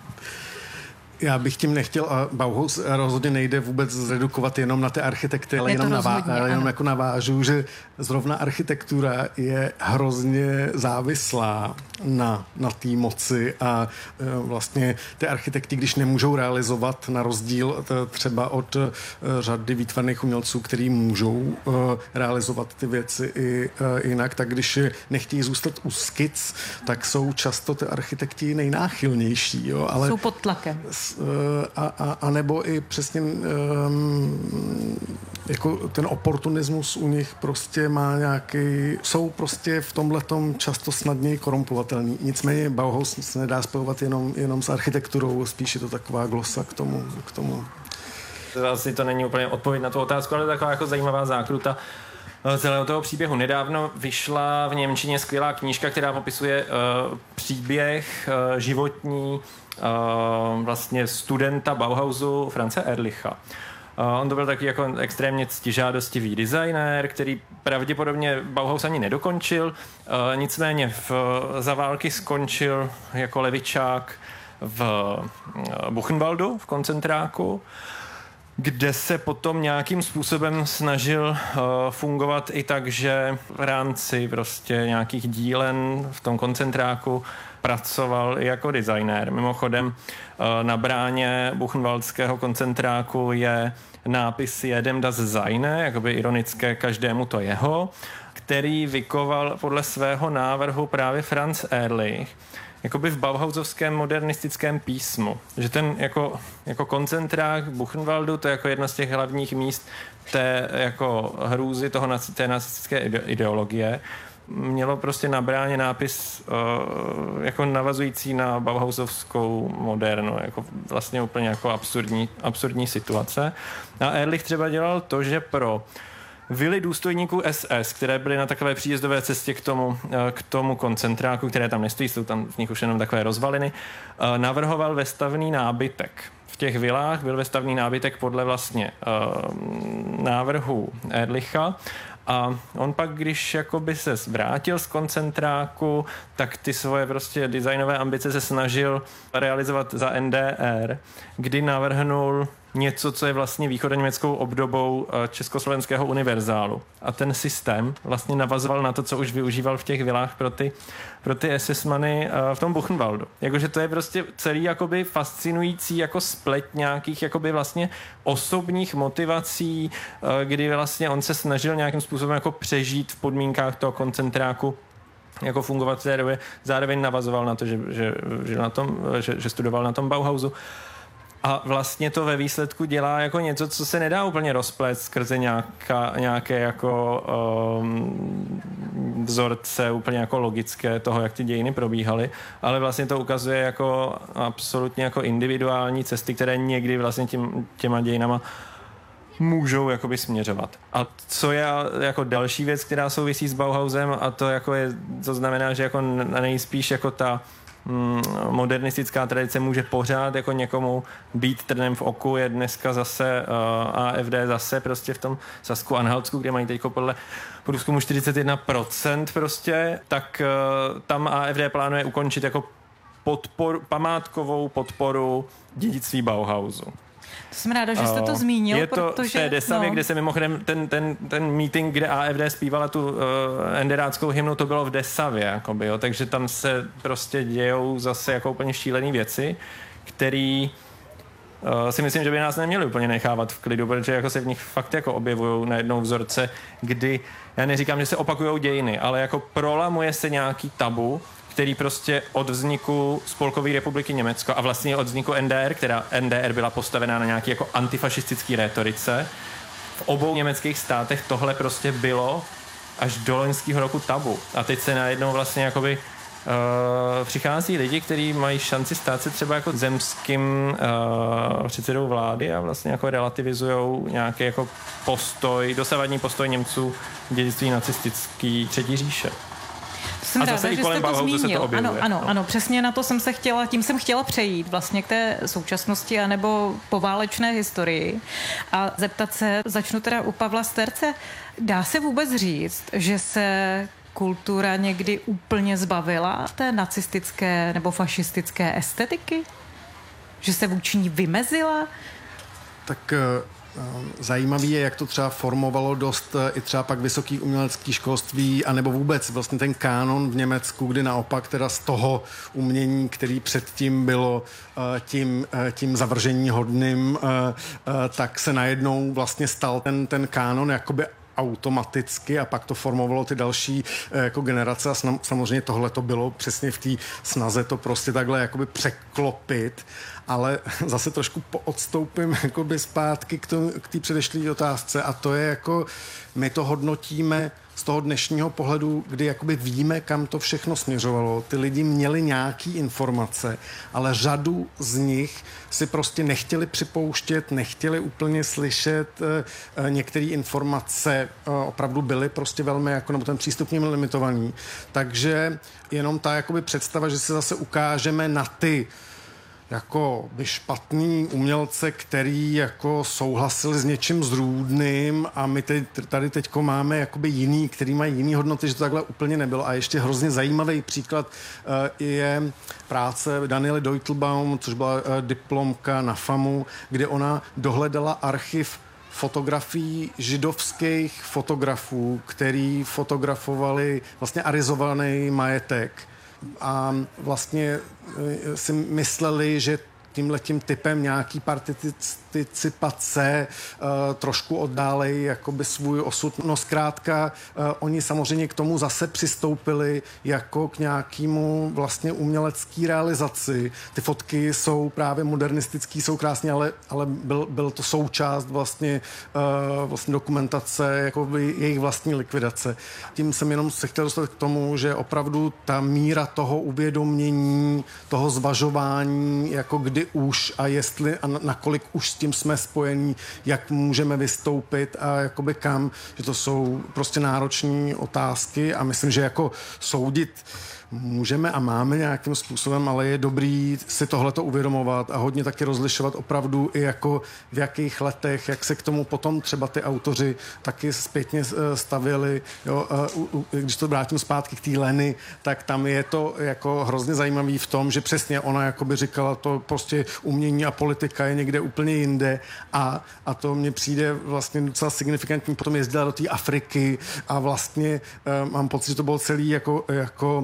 Já bych tím nechtěl, a Bauhaus rozhodně nejde vůbec zredukovat jenom na ty architekty, ale jenom, navá, jenom jako navážu, že zrovna architektura je hrozně závislá na, na té moci a e, vlastně ty architekti, když nemůžou realizovat na rozdíl t, třeba od e, řady výtvarných umělců, který můžou e, realizovat ty věci i e, jinak, tak když nechtějí zůstat u skic, tak jsou často ty architekti nejnáchylnější. Jo, ale jsou pod tlakem. A, a, a nebo i přesně um, jako ten oportunismus u nich prostě má nějaký, jsou prostě v tomhletom často snadněji korumpovatelný. Nicméně Bauhaus se nedá spojovat jenom, jenom s architekturou, spíš je to taková glosa k tomu. K tomu. Asi to není úplně odpověď na tu otázku, ale taková jako zajímavá zákruta celého toho příběhu. Nedávno vyšla v němčině skvělá knížka, která popisuje uh, příběh uh, životní uh, vlastně studenta Bauhausu Franze Ehrlicha. Uh, on to byl taky jako extrémně ctižádostivý designér, který pravděpodobně Bauhaus ani nedokončil, uh, nicméně v, za války skončil jako levičák v uh, Buchenwaldu, v koncentráku, kde se potom nějakým způsobem snažil uh, fungovat i tak, že v rámci prostě nějakých dílen v tom koncentráku pracoval i jako designér. Mimochodem uh, na bráně buchenwaldského koncentráku je nápis Jedem das Seine, jakoby ironické každému to jeho, který vykoval podle svého návrhu právě Franz Ehrlich, jakoby v bauhausovském modernistickém písmu. Že ten jako, jako koncentrák Buchenwaldu, to je jako jedno z těch hlavních míst té jako hrůzy toho, té nacistické ideologie, mělo prostě na bráně nápis uh, jako navazující na bauhausovskou modernu, jako vlastně úplně jako absurdní, absurdní situace. A Ehrlich třeba dělal to, že pro vily důstojníků S S, které byly na takové příjezdové cestě k tomu, k tomu koncentráku, které tam nestojí, jsou tam v nich už jenom takové rozvaliny, navrhoval vestavný nábytek. V těch vilách byl vestavný nábytek podle vlastně uh, návrhu Ehrlicha. A on pak, když jakoby se vrátil z koncentráku, tak ty svoje prostě designové ambice se snažil realizovat za N D R, kdy navrhnul něco, co je vlastně východoněmeckou obdobou československého univerzálu. A ten systém vlastně navazoval na to, co už využíval v těch vilách pro ty, pro ty esesmany v tom Buchenwaldu. Jakože to je prostě celý jakoby fascinující jako splet nějakých jakoby vlastně osobních motivací, kdy vlastně on se snažil nějakým způsobem jako přežít v podmínkách toho koncentráku, jako fungovat v té době. Zároveň navazoval na to, že, že, že, na tom, že, že studoval na tom Bauhausu. A vlastně to ve výsledku dělá jako něco, co se nedá úplně rozplést skrze nějaká, nějaké jako um, vzorce úplně jako logické toho, jak ty dějiny probíhaly, ale vlastně to ukazuje jako absolutně jako individuální cesty, které někdy vlastně tím, těma dějinama můžou jakoby směřovat. A co je jako další věc, která souvisí s Bauhausem, a to jako je, to znamená, že jako nejspíš jako ta modernistická tradice může pořád jako někomu být trnem v oku, je dneska zase uh, A F D zase prostě v tom Sasku Anhaltsku, kde mají teďko podle průzkumu čtyřicet jedna procent prostě, tak uh, tam A F D plánuje ukončit jako podporu, památkovou podporu dědictví Bauhausu. Jsem ráda, že jste to zmínil, je to protože... v té Desavě, no. Kde se mimochodem ten, ten, ten meeting, kde A F D zpívala tu uh, enderáckou hymnu, to bylo v Desavě, jakoby, jo, takže tam se prostě dějou zase jako úplně šílený věci, který uh, si myslím, že by nás neměli úplně nechávat v klidu, protože jako se v nich fakt jako objevují najednou vzorce, kdy, já neříkám, že se opakujou dějiny, ale jako prolamuje se nějaký tabu, který prostě od vzniku Spolkové republiky Německo a vlastně od vzniku N D R, která N D R byla postavená na nějaký jako antifašistický rétorice, v obou německých státech tohle prostě bylo až do loňského roku tabu. A teď se najednou vlastně jakoby uh, přichází lidi, kteří mají šanci stát se třeba jako zemským uh, předsedou vlády a vlastně jako relativizujou nějaký jako postoj, dosavadní postoj Němců k dědictví nacistický Třetí říše. Jsem a ráda, zase i že kolem jste to Bauhausu zmínil. se to objevuje. Ano, ano, ano, přesně na to jsem se chtěla, tím jsem chtěla přejít vlastně k té současnosti anebo poválečné historii a zeptat se, začnu teda u Pavla Sterce, dá se vůbec říct, že se kultura někdy úplně zbavila té nacistické nebo fašistické estetiky? Že se vůči ní vymezila? Tak zajímavý je, jak to třeba formovalo dost i třeba pak vysoký umělecký školství, anebo vůbec vlastně ten kánon v Německu, kdy naopak teda z toho umění, který předtím bylo tím, tím zavržení hodným, tak se najednou vlastně stal ten, ten kánon jakoby automaticky a pak to formovalo ty další jako generace a samozřejmě tohle to bylo přesně v té snaze to prostě takhle jakoby překlopit, ale zase trošku odstoupím jakoby zpátky k té předešlé otázce a to je jako, my to hodnotíme z toho dnešního pohledu, kdy jakoby víme, kam to všechno směřovalo. Ty lidi měli nějaký informace, ale řadu z nich si prostě nechtěli připouštět, nechtěli úplně slyšet. Některé informace opravdu byly prostě velmi, jako, nebo ten přístup měl limitovaný. Takže jenom ta jakoby představa, že se zase ukážeme na ty jako by špatný umělce, který jako souhlasili s něčím zrůdným a my teď, tady teďko máme jakoby jiný, který mají jiný hodnoty, že to takhle úplně nebylo. A ještě hrozně zajímavý příklad uh, je práce Daniely Deutelbaum, což byla uh, diplomka na FAMu, kde ona dohledala archiv fotografií židovských fotografů, který fotografovali vlastně arizovaný majetek. A vlastně si mysleli, že tímhletím typem nějaký participace uh, trošku oddálej jakoby svůj osud. No zkrátka, uh, oni samozřejmě k tomu zase přistoupili jako k nějakému vlastně umělecký realizaci. Ty fotky jsou právě modernistický, jsou krásně, ale, ale byl, byl to součást vlastně, uh, vlastně dokumentace jakoby jejich vlastní likvidace. Tím jsem jenom se chtěl dostat k tomu, že opravdu ta míra toho uvědomění, toho zvažování, jako kdy už a jestli a nakolik už s tím jsme spojení, jak můžeme vystoupit a jakoby kam, že to jsou prostě náročné otázky a myslím, že jako soudit můžeme a máme nějakým způsobem, ale je dobrý si tohleto uvědomovat a hodně taky rozlišovat opravdu i jako v jakých letech, jak se k tomu potom třeba ty autoři taky zpětně stavěli. Jo, když to vrátím zpátky k té Leny, tak tam je to jako hrozně zajímavý v tom, že přesně ona jakoby říkala, to prostě umění a politika je někde úplně jinde a, a to mně přijde vlastně docela signifikantní. Potom jezdila do té Afriky a vlastně uh, mám pocit, že to bylo celý jako, jako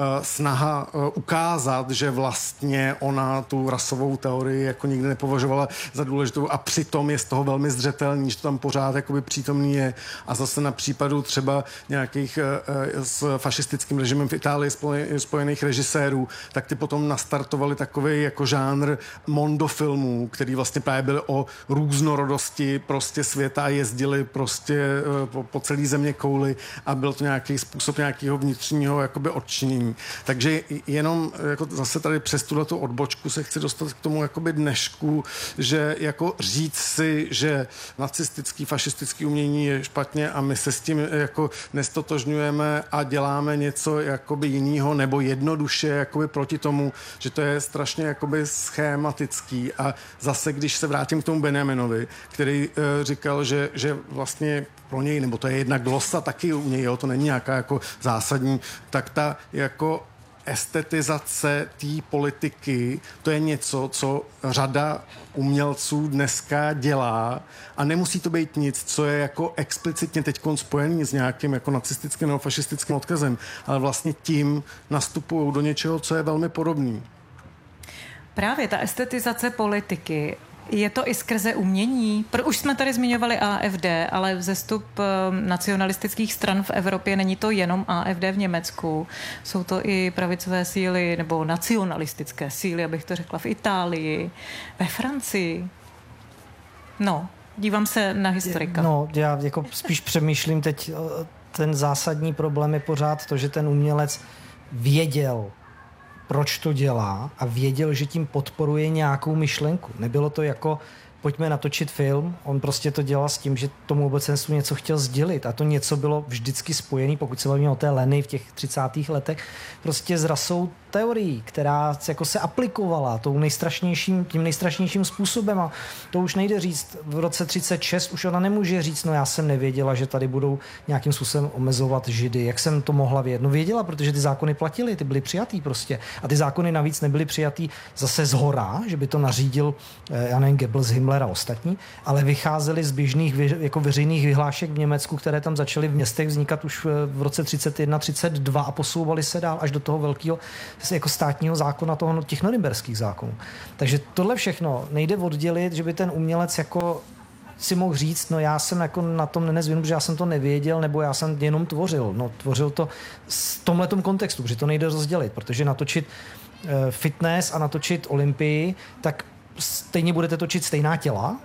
snaha ukázat, že vlastně ona tu rasovou teorii jako nikdy nepovažovala za důležitou a přitom je z toho velmi zřetelný, že to tam pořád jakoby přítomný je. A zase na případu třeba nějakých s fašistickým režimem v Itálii spojených režisérů, tak ty potom nastartovali takový jako žánr mondofilmů, který vlastně právě byly o různorodosti prostě světa a jezdili prostě po, po celé země kouli a byl to nějaký způsob nějakého vnitřního jakoby odčinění. Takže jenom jako zase tady přes tuhletu odbočku se chci dostat k tomu jakoby dnešku, že jako říct si, že nacistický, fašistický umění je špatně a my se s tím jako nestotožňujeme a děláme něco jakoby jinýho nebo jednoduše jakoby proti tomu, že to je strašně jakoby schématický. A zase, když se vrátím k tomu Benjaminovi, který uh, říkal, že, že vlastně pro něj, nebo to je jedna glosa taky u něj, jo, to není nějaká jako zásadní, tak ta jako estetizace té politiky, to je něco, co řada umělců dneska dělá a nemusí to být nic, co je jako explicitně teďkon spojený s nějakým jako nacistickým nebo fašistickým odkazem, ale vlastně tím nastupují do něčeho, co je velmi podobný. Právě ta estetizace politiky, je to i skrze umění? Už jsme tady zmiňovali A F D, ale vzestup nacionalistických stran v Evropě není to jenom A F D v Německu. Jsou to i pravicové síly nebo nacionalistické síly, abych to řekla, v Itálii, ve Francii. No, dívám se na historika. No, já jako spíš přemýšlím teď, ten zásadní problém je pořád to, že ten umělec věděl, proč to dělá a věděl, že tím podporuje nějakou myšlenku. Nebylo to jako pojďme natočit film. On prostě to dělal s tím, že tomu obecenstvu něco chtěl sdělit a to něco bylo vždycky spojený, pokud se bavíme o té Leny v těch třicátých letech, prostě s rasou teorií, která jako se aplikovala tou nejstrašnějším, tím nejstrašnějším způsobem a to už nejde říct. V roce třicet šest už ona nemůže říct, no já jsem nevěděla, že tady budou nějakým způsobem omezovat Židy. Jak jsem to mohla vědět? No věděla, protože ty zákony platily, ty byly přijatý prostě. A ty zákony navíc nebyly přijatý zase zhora, že by to nařídil, já nevím, Goebbels, Himmler a ostatní, ale vycházely z běžných jako veřejných vyhlášek v Německu, které tam začaly v městech vznikat už v roce třicet jedna třicet dva a posouvaly se dál až do toho velkého jako státního zákona, toho, těch norimberských zákonů. Takže tohle všechno nejde oddělit, že by ten umělec jako si mohl říct, no já jsem jako na tom nenezvinu, protože já jsem to nevěděl, nebo já jsem jenom tvořil. No tvořil to v tomhletom kontextu, protože to nejde rozdělit, protože natočit uh, fitness a natočit Olympii, tak stejně budete točit stejná těla,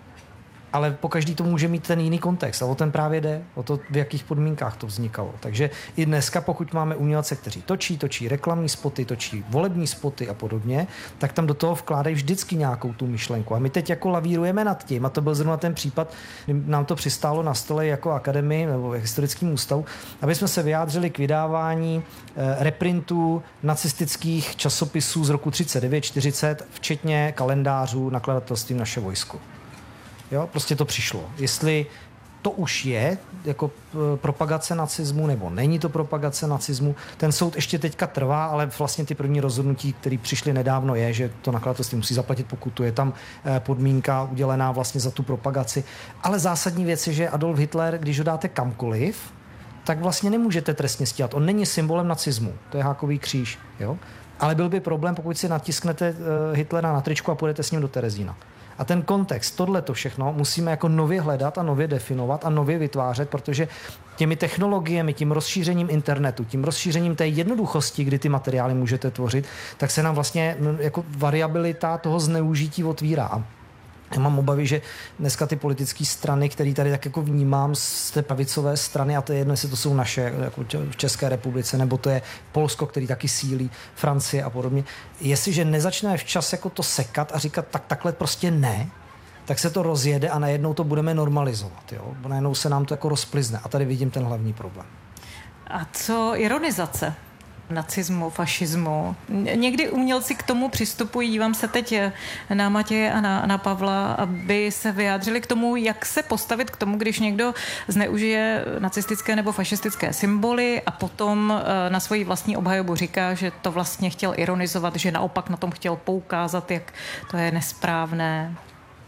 ale po každý to může mít ten jiný kontext a o ten právě jde, o to, v jakých podmínkách to vznikalo. Takže i dneska, pokud máme umělce, kteří točí, točí reklamní spoty, točí volební spoty a podobně, tak tam do toho vkládají vždycky nějakou tu myšlenku. A my teď jako lavírujeme nad tím, a to byl zrovna ten případ, kdy nám to přistálo na stole jako akademii nebo historickým ústavu, aby jsme se vyjádřili k vydávání eh, reprintů nacistických časopisů z roku třicet devět čtyřicet, včetně kalendářů nakladatelství Naše vojsko. Jo, prostě to přišlo. Jestli to už je jako propagace nacismu, nebo není to propagace nacismu, ten soud ještě teďka trvá, ale vlastně ty první rozhodnutí, které přišly nedávno, je, že to nakladatelství musí zaplatit pokutu. Je tam podmínka udělená vlastně za tu propagaci. Ale zásadní věc je, že Adolf Hitler, když ho dáte kamkoliv, tak vlastně nemůžete trestně stíhat. On není symbolem nacismu. To je hákový kříž. Jo? Ale byl by problém, pokud si natisknete Hitlera na tričku a půjdete s ním do Terezína. A ten kontext, tohleto všechno musíme jako nově hledat a nově definovat a nově vytvářet, protože těmi technologiemi, tím rozšířením internetu, tím rozšířením té jednoduchosti, kdy ty materiály můžete tvořit, tak se nám vlastně jako variabilita toho zneužití otvírá. A já mám obavy, že dneska ty politické strany, které tady tak jako vnímám z té pravicové strany, a to je jedno, jestli to jsou naše jako v České republice, nebo to je Polsko, který taky sílí, Francie a podobně. Jestliže nezačneme včas jako to sekat a říkat, tak takhle prostě ne, tak se to rozjede a najednou to budeme normalizovat. Jo? Najednou se nám to jako rozplizne. A tady vidím ten hlavní problém. A co ironizace nacismu, fašismu? Někdy umělci k tomu přistupují, dívám se teď na Matěje a na, na Pavla, aby se vyjádřili k tomu, jak se postavit k tomu, když někdo zneužije nacistické nebo fašistické symboly a potom na svoji vlastní obhajobu říká, že to vlastně chtěl ironizovat, že naopak na tom chtěl poukázat, jak to je nesprávné.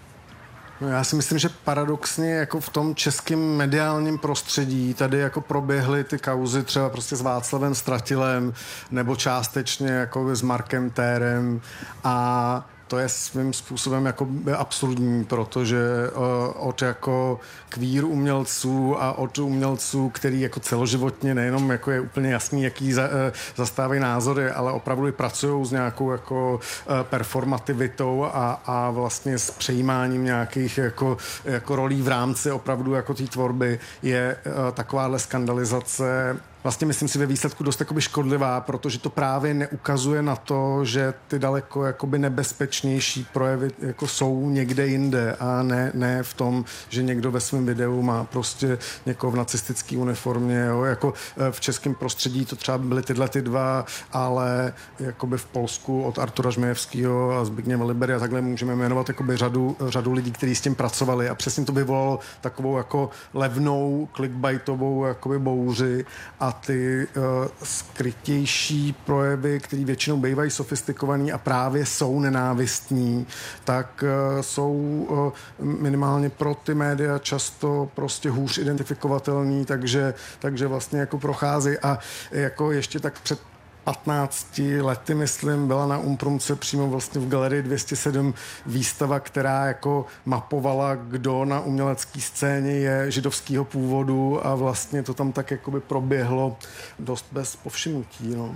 No já si myslím, že paradoxně jako v tom českém mediálním prostředí tady jako proběhly ty kauzy třeba prostě s Václavem Stratilem nebo částečně jako s Markem Térem a to je svým způsobem jako absurdní, protože uh, od jako queer umělců a od umělců, který jako celoživotně nejenom jako je úplně jasný, jaký za, uh, zastávají názory, ale opravdu i pracují s nějakou jako uh, performativitou a, a vlastně s přejímáním nějakých jako, jako rolí v rámci opravdu jako té tvorby je uh, takováhle skandalizace vlastně myslím si ve výsledku dost jakoby škodlivá, protože to právě neukazuje na to, že ty daleko jakoby nebezpečnější projevy jako jsou někde jinde a ne, ne v tom, že někdo ve svém videu má prostě někoho v nacistické uniformě, jo, jako v českém prostředí to třeba byly tyhle ty dva, ale jakoby v Polsku od Artura Žmejevského a Zbigněva Libery a takhle můžeme jmenovat jakoby řadu, řadu lidí, kteří s tím pracovali a přesně to vyvolalo takovou jako levnou clickbaitovou jakoby bouři a ty uh, skrytější projevy, které většinou bývají sofistikovaný a právě jsou nenávistní, tak uh, jsou uh, minimálně pro ty média často prostě hůř identifikovatelný, takže, takže vlastně jako prochází a jako ještě tak před patnácti lety, myslím, byla na Umprumce přímo vlastně v galerii dvě stě sedm výstava, která jako mapovala, kdo na umělecké scéně je židovského původu a vlastně to tam tak jakoby proběhlo dost bez povšimnutí. No.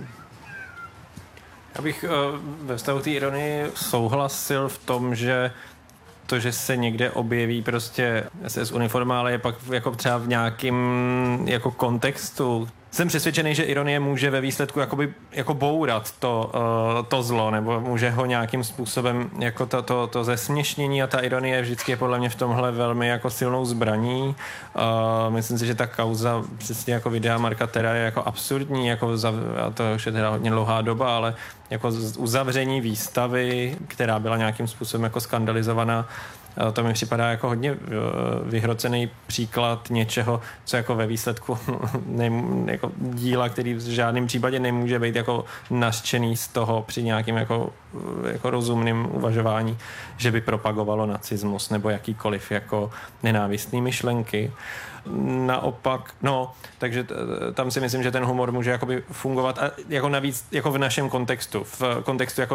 Já bych uh, ve vztahu té ironii souhlasil v tom, že to, že se někde objeví prostě S S uniforma, ale je pak jako třeba v nějakém jako kontextu jsem přesvědčený, že ironie může ve výsledku jakoby, jako bourat to, uh, to zlo, nebo může ho nějakým způsobem, jako to, to, to zesměšnění, a ta ironie vždycky je podle mě v tomhle velmi jako silnou zbraní. Uh, myslím si, že ta kauza přesně jako videa Marka Tera je jako absurdní, jako za, a to už je teda hodně dlouhá doba, ale jako uzavření výstavy, která byla nějakým způsobem jako skandalizovaná, to mi připadá jako hodně vyhrocený příklad něčeho, co jako ve výsledku ne, jako díla, který v žádném případě nemůže být jako nařčený z toho při nějakým jako, jako rozumným uvažování, že by propagovalo nacismus nebo jakýkoliv jako nenávistný myšlenky. Naopak, no, takže t- tam si myslím, že ten humor může jakoby fungovat a jako navíc jako v našem kontextu, v kontextu jako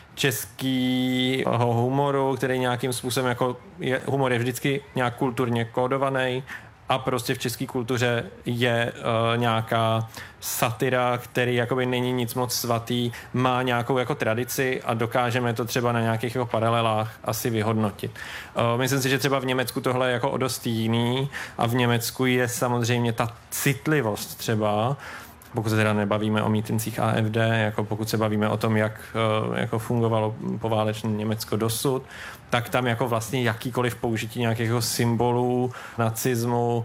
českého humoru, který nějakým způsobem jako je, humor je vždycky nějak kulturně kódovaný a prostě v české kultuře je uh, nějaká satira, který jakoby není nic moc svatý, má nějakou jako tradici a dokážeme to třeba na nějakých jako paralelách asi vyhodnotit. Uh, myslím si, že třeba v Německu tohle je jako o dost jiný a v Německu je samozřejmě ta citlivost třeba, pokud se teda nebavíme o mítincích A F D, jako pokud se bavíme o tom, jak jako fungovalo poválečné Německo dosud, tak tam jako vlastně jakýkoliv použití nějakých symbolů nacismu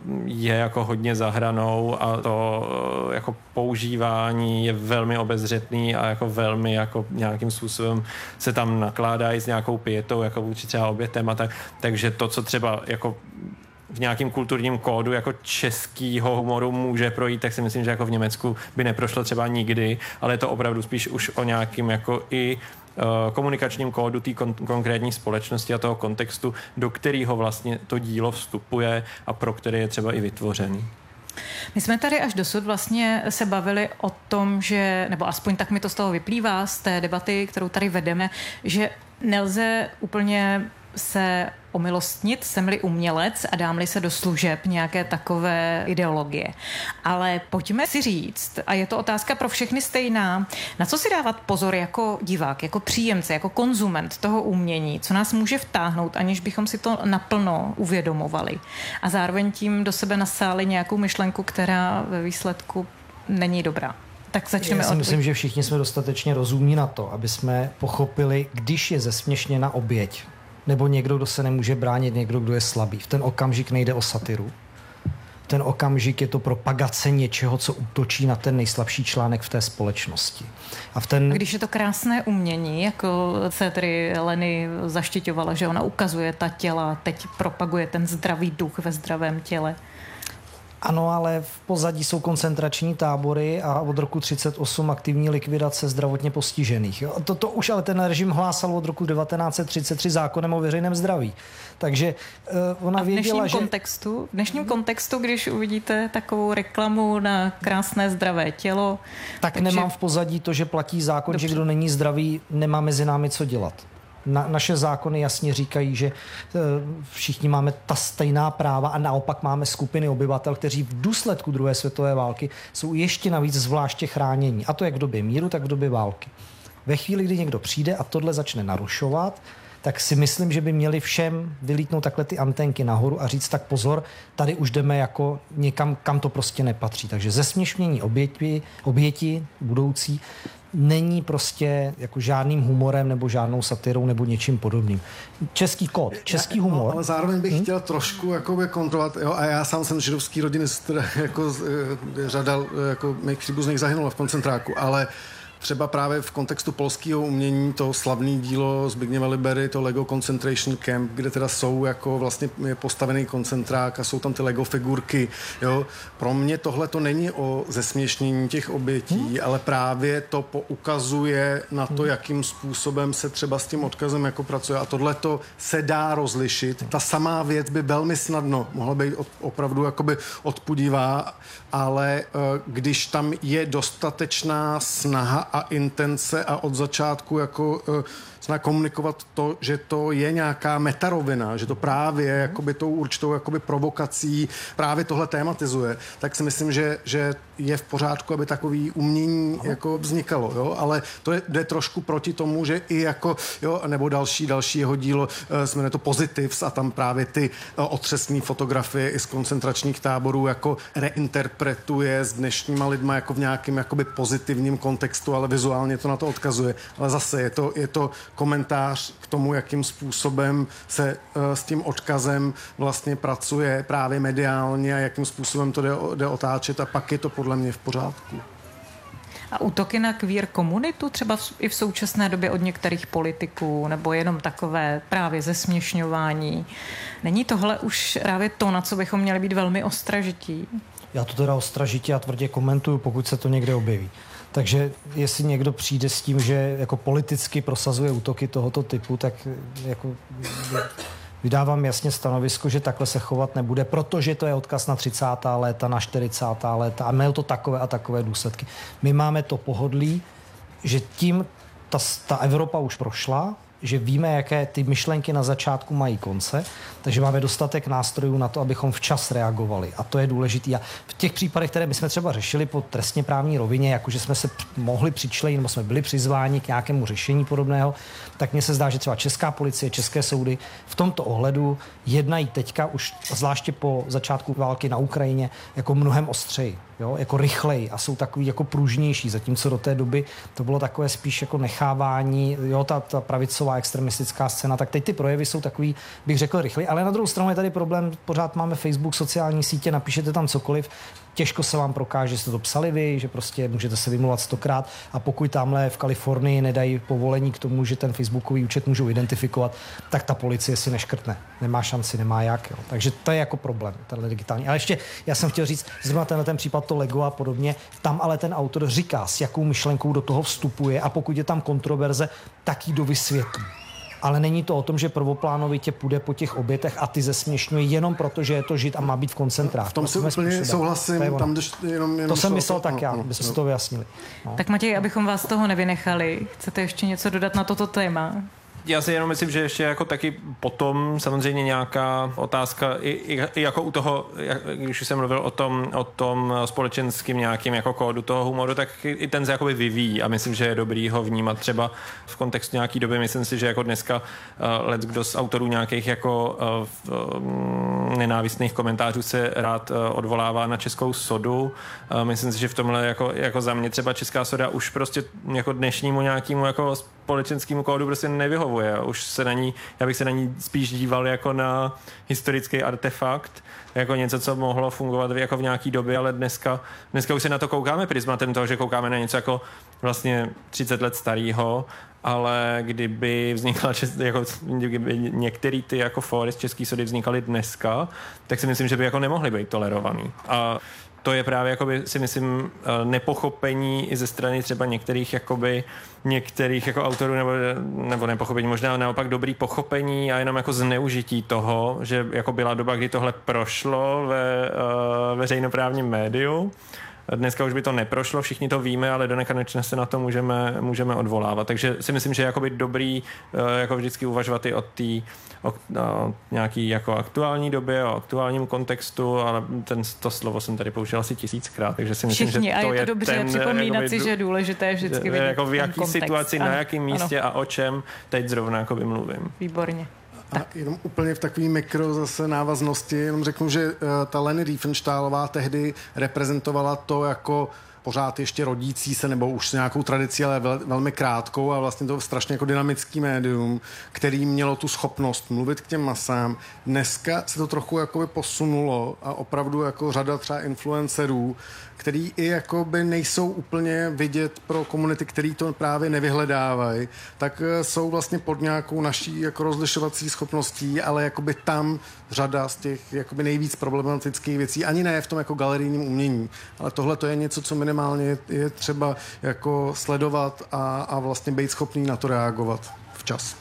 je jako hodně za hranou a to jako používání je velmi obezřetný a jako velmi jako nějakým způsobem se tam nakládají s nějakou pietou, jako vůči třeba obětem a tak. Takže to, co třeba jako v nějakém kulturním kódu jako českýho humoru může projít, tak si myslím, že jako v Německu by neprošlo třeba nikdy, ale je to opravdu spíš už o nějakým jako i uh, komunikačním kódu té kon- konkrétní společnosti a toho kontextu, do kterého vlastně to dílo vstupuje a pro který je třeba i vytvořený. My jsme tady až dosud vlastně se bavili o tom, že, nebo aspoň tak mi to z toho vyplývá, z té debaty, kterou tady vedeme, že nelze úplně se omilostnit, jsem-li umělec a dám-li se do služeb nějaké takové ideologie. Ale pojďme si říct, a je to otázka pro všechny stejná, na co si dávat pozor jako divák, jako příjemce, jako konzument toho umění, co nás může vtáhnout, aniž bychom si to naplno uvědomovali. A zároveň tím do sebe nasáli nějakou myšlenku, která ve výsledku není dobrá. Tak začneme. Já si myslím, že všichni jsme dostatečně rozumní na to, aby jsme pochopili, když je zesměšněna oběť, nebo někdo, kdo se nemůže bránit, někdo, kdo je slabý. V ten okamžik nejde o satiru. V ten okamžik je to propagace něčeho, co útočí na ten nejslabší článek v té společnosti. A v ten... Když je to krásné umění, jako se tedy Leny zaštiťovala, že ona ukazuje ta těla, teď propaguje ten zdravý duch ve zdravém těle. Ano, ale v pozadí jsou koncentrační tábory a od roku třicet osm aktivní likvidace zdravotně postižených. To, to už ale ten režim hlásal od roku devatenáct set třicet tři zákonem o veřejném zdraví. Takže uh, ona a v dnešním věděla, že... kontextu, v dnešním kontextu, když uvidíte takovou reklamu na krásné zdravé tělo... Tak takže... nemám v pozadí to, že platí zákon, Dobře. že kdo není zdravý, nemá mezi námi co dělat. Na, naše zákony jasně říkají, že e, všichni máme ta stejná práva a naopak máme skupiny obyvatel, kteří v důsledku druhé světové války jsou ještě navíc zvláště chránění. A to jak v době míru, tak v době války. Ve chvíli, kdy někdo přijde a tohle začne narušovat, tak si myslím, že by měli všem vylítnout takhle ty antenky nahoru a říct tak pozor, tady už jdeme jako někam, kam to prostě nepatří. Takže zesměšnění oběti, oběti budoucí není prostě jako žádným humorem nebo žádnou satirou nebo něčím podobným. Český kód, český já, humor. No, ale zároveň bych hmm? chtěl trošku jakoby kontrolovat, jo, a já sám jsem židovský rodiny, jako řada jako mých příbuzných zahynula v koncentráku, ale třeba právě v kontextu polského umění to slavné dílo Zbigniewa Libery, to Lego Concentration Camp, kde teda jsou jako vlastně je postavený koncentrák a jsou tam ty Lego figurky, jo. Pro mě tohle to není o zesměšnění těch obětí, hmm. ale právě to poukazuje na to, jakým způsobem se třeba s tím odkazem jako pracuje a tohle to se dá rozlišit. Ta samá věc by velmi snadno mohla být opravdu jakoby odpudivá, ale když tam je dostatečná snaha a intence a od začátku jako znamená komunikovat to, že to je nějaká metarovina, že to právě jakoby tou určitou jakoby provokací právě tohle tématizuje, tak si myslím, že, že je v pořádku, aby takový umění jako vznikalo, jo? Ale to je, jde trošku proti tomu, že i jako, jo, nebo další, další jeho dílo, se jmenuje to Positives a tam právě ty otřesné fotografie i z koncentračních táborů jako reinterpretuje s dnešníma lidma jako v nějakém jakoby pozitivním kontextu, ale vizuálně to na to odkazuje. Ale zase je to, je to komentář k tomu, jakým způsobem se uh, s tím odkazem vlastně pracuje právě mediálně a jakým způsobem to jde, jde otáčet a pak je to podle mě v pořádku. A útoky na queer komunitu třeba v, i v současné době od některých politiků, nebo jenom takové právě zesměšňování. Není tohle už právě to, na co bychom měli být velmi ostražití? Já to teda ostražitě a tvrdě komentuju, pokud se to někde objeví. Takže jestli někdo přijde s tím, že jako politicky prosazuje útoky tohoto typu, tak jako vydávám jasně stanovisko, že takhle se chovat nebude, protože to je odkaz na třicátá léta, na čtyřicátá léta a mělo to takové a takové důsledky. My máme to pohodlí, že tím ta, ta Evropa už prošla, že víme, jaké ty myšlenky na začátku mají konce, takže máme dostatek nástrojů na to, abychom včas reagovali. A to je důležité. A v těch případech, které my jsme třeba řešili po trestně právní rovině, jakože jsme se mohli přičlenit, nebo jsme byli přizváni k nějakému řešení podobného, tak mně se zdá, že třeba česká policie, české soudy v tomto ohledu jednají teďka už zvláště po začátku války na Ukrajině jako mnohem ostřeji, jo, jako rychleji a jsou takový jako pružnější, zatímco do té doby to bylo takové spíš jako nechávání, jo, ta, ta pravicová extremistická scéna, tak teď ty projevy jsou takový, bych řekl, rychlej, ale na druhou stranu je tady problém, pořád máme Facebook, sociální sítě, napíšete tam cokoliv, těžko se vám prokáže, že jste to psali vy, že prostě můžete se vymluvat stokrát a pokud tamhle v Kalifornii nedají povolení k tomu, že ten facebookový účet můžou identifikovat, tak ta policie si neškrtne. Nemá šanci, nemá jak. Jo. Takže to je jako problém, tenhle digitální. Ale ještě, já jsem chtěl říct, zrovna tenhle ten případ to Lego a podobně, tam ale ten autor říká, s jakou myšlenkou do toho vstupuje a pokud je tam kontroverze, tak ji dovysvětlí. Ale není to o tom, že prvoplánovitě půjde po těch obětech a ty zesměšňuje jenom proto, že je to žid a má být v koncentráku. V tom si úplně souhlasím. To, tam, jenom, jenom to jsem myslel to, tak no, já, no, byste no. si to vyjasnili. No. Tak Matěj, abychom vás z toho nevynechali, chcete ještě něco dodat na toto téma? Já si jenom myslím, že ještě jako taky potom samozřejmě nějaká otázka, i, i, i jako u toho, když jsem mluvil o tom, o tom společenským nějakým jako kódu toho humoru, tak i ten se jakoby vyvíjí a myslím, že je dobrý ho vnímat třeba v kontextu nějaký doby. Myslím si, že jako dneska uh, let kdo z autorů nějakých jako uh, um, nenávistných komentářů se rád uh, odvolává na českou sodu. Uh, myslím si, že v tomhle jako, jako za mě třeba česká soda už prostě jako dnešnímu nějakému jako společenskému kódu prostě nevyhovuje. Už se na ní, já bych se na ní spíš díval jako na historický artefakt, jako něco, co mohlo fungovat jako v nějaký době, ale dneska, dneska už se na to koukáme prismatem toho, že koukáme na něco jako vlastně třicet let starého, ale kdyby vznikla, jako, kdyby některý ty jako fóry z český sody vznikaly dneska, tak si myslím, že by jako nemohly být tolerovaný. A to je právě, jakoby, si myslím, nepochopení i ze strany třeba některých, jakoby, některých jako autorů, nebo, nebo nepochopení, možná naopak dobrý pochopení a jenom jako zneužití toho, že jako byla doba, kdy tohle prošlo ve uh, veřejnoprávním médiu. Dneska už by to neprošlo, všichni to víme, ale do nekonečna se na to můžeme, můžeme odvolávat. Takže si myslím, že je jakoby dobrý jako vždycky uvažovat i o té o, o nějaký jako aktuální době, o aktuálním kontextu, ale ten, to slovo jsem tady použil asi tisíckrát, takže si myslím, všichni, že to a je to je dobře ten, připomínat jakoby, si, že je důležité vždycky vidět jako v jaký kontext. situaci, ano, na jakém místě ano. A o čem teď zrovna jakoby mluvím. Výborně. A jenom úplně v takový mikro zase návaznosti, jenom řeknu, že uh, ta Leni Riefenstahlová tehdy reprezentovala to jako pořád ještě rodící se, nebo už s nějakou tradicí, ale vel, velmi krátkou a vlastně to strašně jako dynamický médium, který mělo tu schopnost mluvit k těm masám. Dneska se to trochu jakoby posunulo a opravdu jako řada třeba influencerů, který i jakoby nejsou úplně vidět pro komunity, který to právě nevyhledávají, tak jsou vlastně pod nějakou naší jako rozlišovací schopností, ale jakoby tam řada z těch jakoby nejvíc problematických věcí, ani ne v tom jako galerijním umění, ale tohle to je něco, co minimálně je, je třeba jako sledovat a, a vlastně být schopný na to reagovat včas.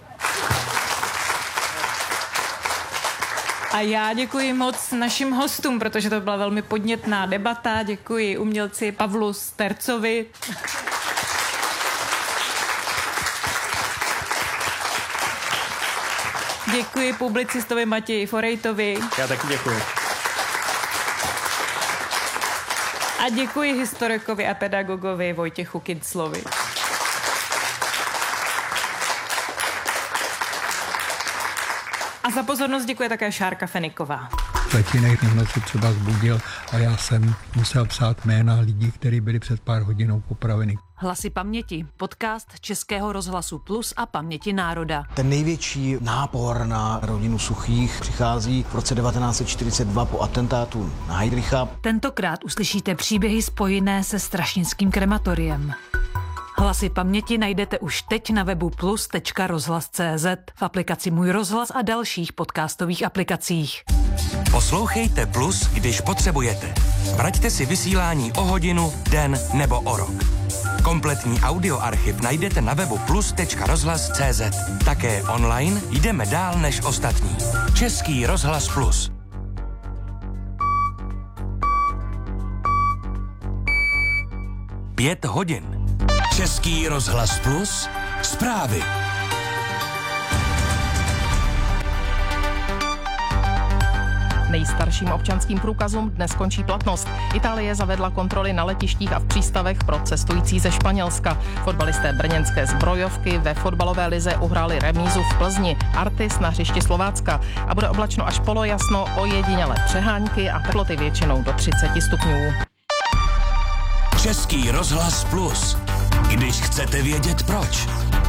A já děkuji moc našim hostům, protože to byla velmi podnětná debata. Děkuji umělci Pavlu Stercovi. Děkuji publicistovi Matěji Forejtovi. Já taky děkuji. A děkuji historikovi a pedagogovi Vojtěchu Kinclovi. A za pozornost děkuje také Šárka Feniková. Tatínek mě noci třeba zbudil a já jsem musel psát jména lidí, kteří byli před pár hodinou popraveni. Hlasy paměti, podcast Českého rozhlasu Plus a Paměti národa. Ten největší nápor na rodinu Suchých přichází v roce devatenáct set čtyřicet dva po atentátu na Heydricha. Tentokrát uslyšíte příběhy spojené se strašnickým krematoriem. Hlasy paměti najdete už teď na webu plus tečka rozhlas tečka cé zet, v aplikaci Můj rozhlas a dalších podcastových aplikacích. Poslouchejte Plus, když potřebujete. Vraťte si vysílání o hodinu, den nebo o rok. Kompletní audioarchiv najdete na webu plus tečka rozhlas tečka cé zet. Také online jdeme dál než ostatní. Český rozhlas Plus. Pět hodin. Český rozhlas Plus. Zprávy. Nejstarším občanským průkazům dnes končí platnost. Itálie zavedla kontroly na letištích a v přístavech pro cestující ze Španělska. Fotbalisté brněnské Zbrojovky ve fotbalové lize uhráli remízu v Plzni. Artis na hřišti Slovácka. A bude oblačno až polojasno, ojedinělé přehánky a teploty většinou do třicet stupňů. Český rozhlas Plus. Když chcete vědět proč.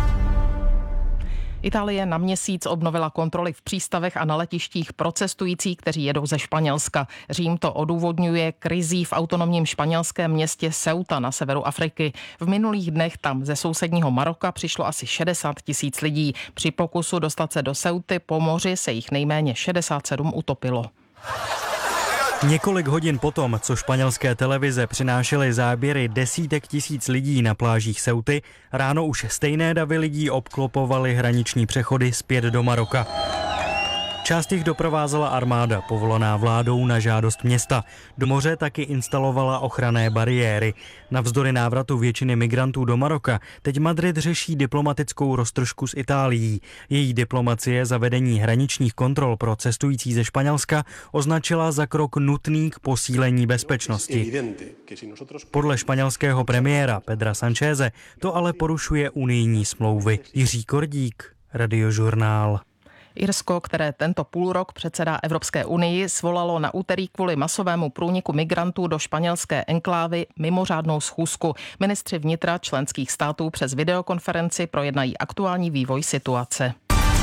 Itálie na měsíc obnovila kontroly v přístavech a na letištích pro cestující, kteří jedou ze Španělska. Řím to odůvodňuje krizí v autonomním španělském městě Ceuta na severu Afriky. V minulých dnech tam ze sousedního Maroka přišlo asi šedesát tisíc lidí. Při pokusu dostat se do Ceuty po moři se jich nejméně šedesát sedm utopilo. Několik hodin potom, co španělské televize přinášely záběry desítek tisíc lidí na plážích Ceuty, ráno už stejné davy lidí obklopovaly hraniční přechody zpět do Maroka. Část jich doprovázela armáda, povolaná vládou na žádost města. Do moře taky instalovala ochranné bariéry. Navzdory návratu většiny migrantů do Maroka teď Madrid řeší diplomatickou roztržku s Itálií. Její diplomacie zavedení hraničních kontrol pro cestující ze Španělska označila za krok nutný k posílení bezpečnosti. Podle španělského premiéra Pedra Sancheze to ale porušuje unijní smlouvy. Jiří Kordík, Radiožurnál. Irsko, které tento půlrok předsedá Evropské unii, svolalo na úterý kvůli masovému průniku migrantů do španělské enklávy mimořádnou schůzku. Ministři vnitra členských států přes videokonferenci projednají aktuální vývoj situace.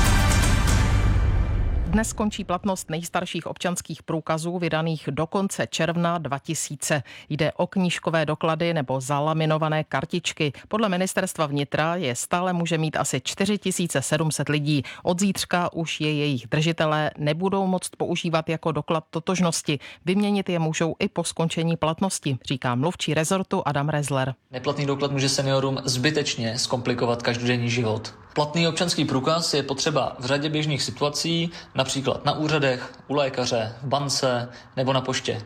Dnes končí platnost nejstarších občanských průkazů vydaných do konce června dva tisíce. Jde o knížkové doklady nebo zalaminované kartičky. Podle ministerstva vnitra je stále může mít asi čtyři tisíce sedm set lidí. Od zítřka už je jejich držitelé nebudou moct používat jako doklad totožnosti. Vyměnit je můžou i po skončení platnosti, říká mluvčí rezortu Adam Rezler. Neplatný doklad může seniorům zbytečně zkomplikovat každodenní život. Platný občanský průkaz je potřeba v řadě běžných situací, například na úřadech, u lékaře, v bance nebo na poště.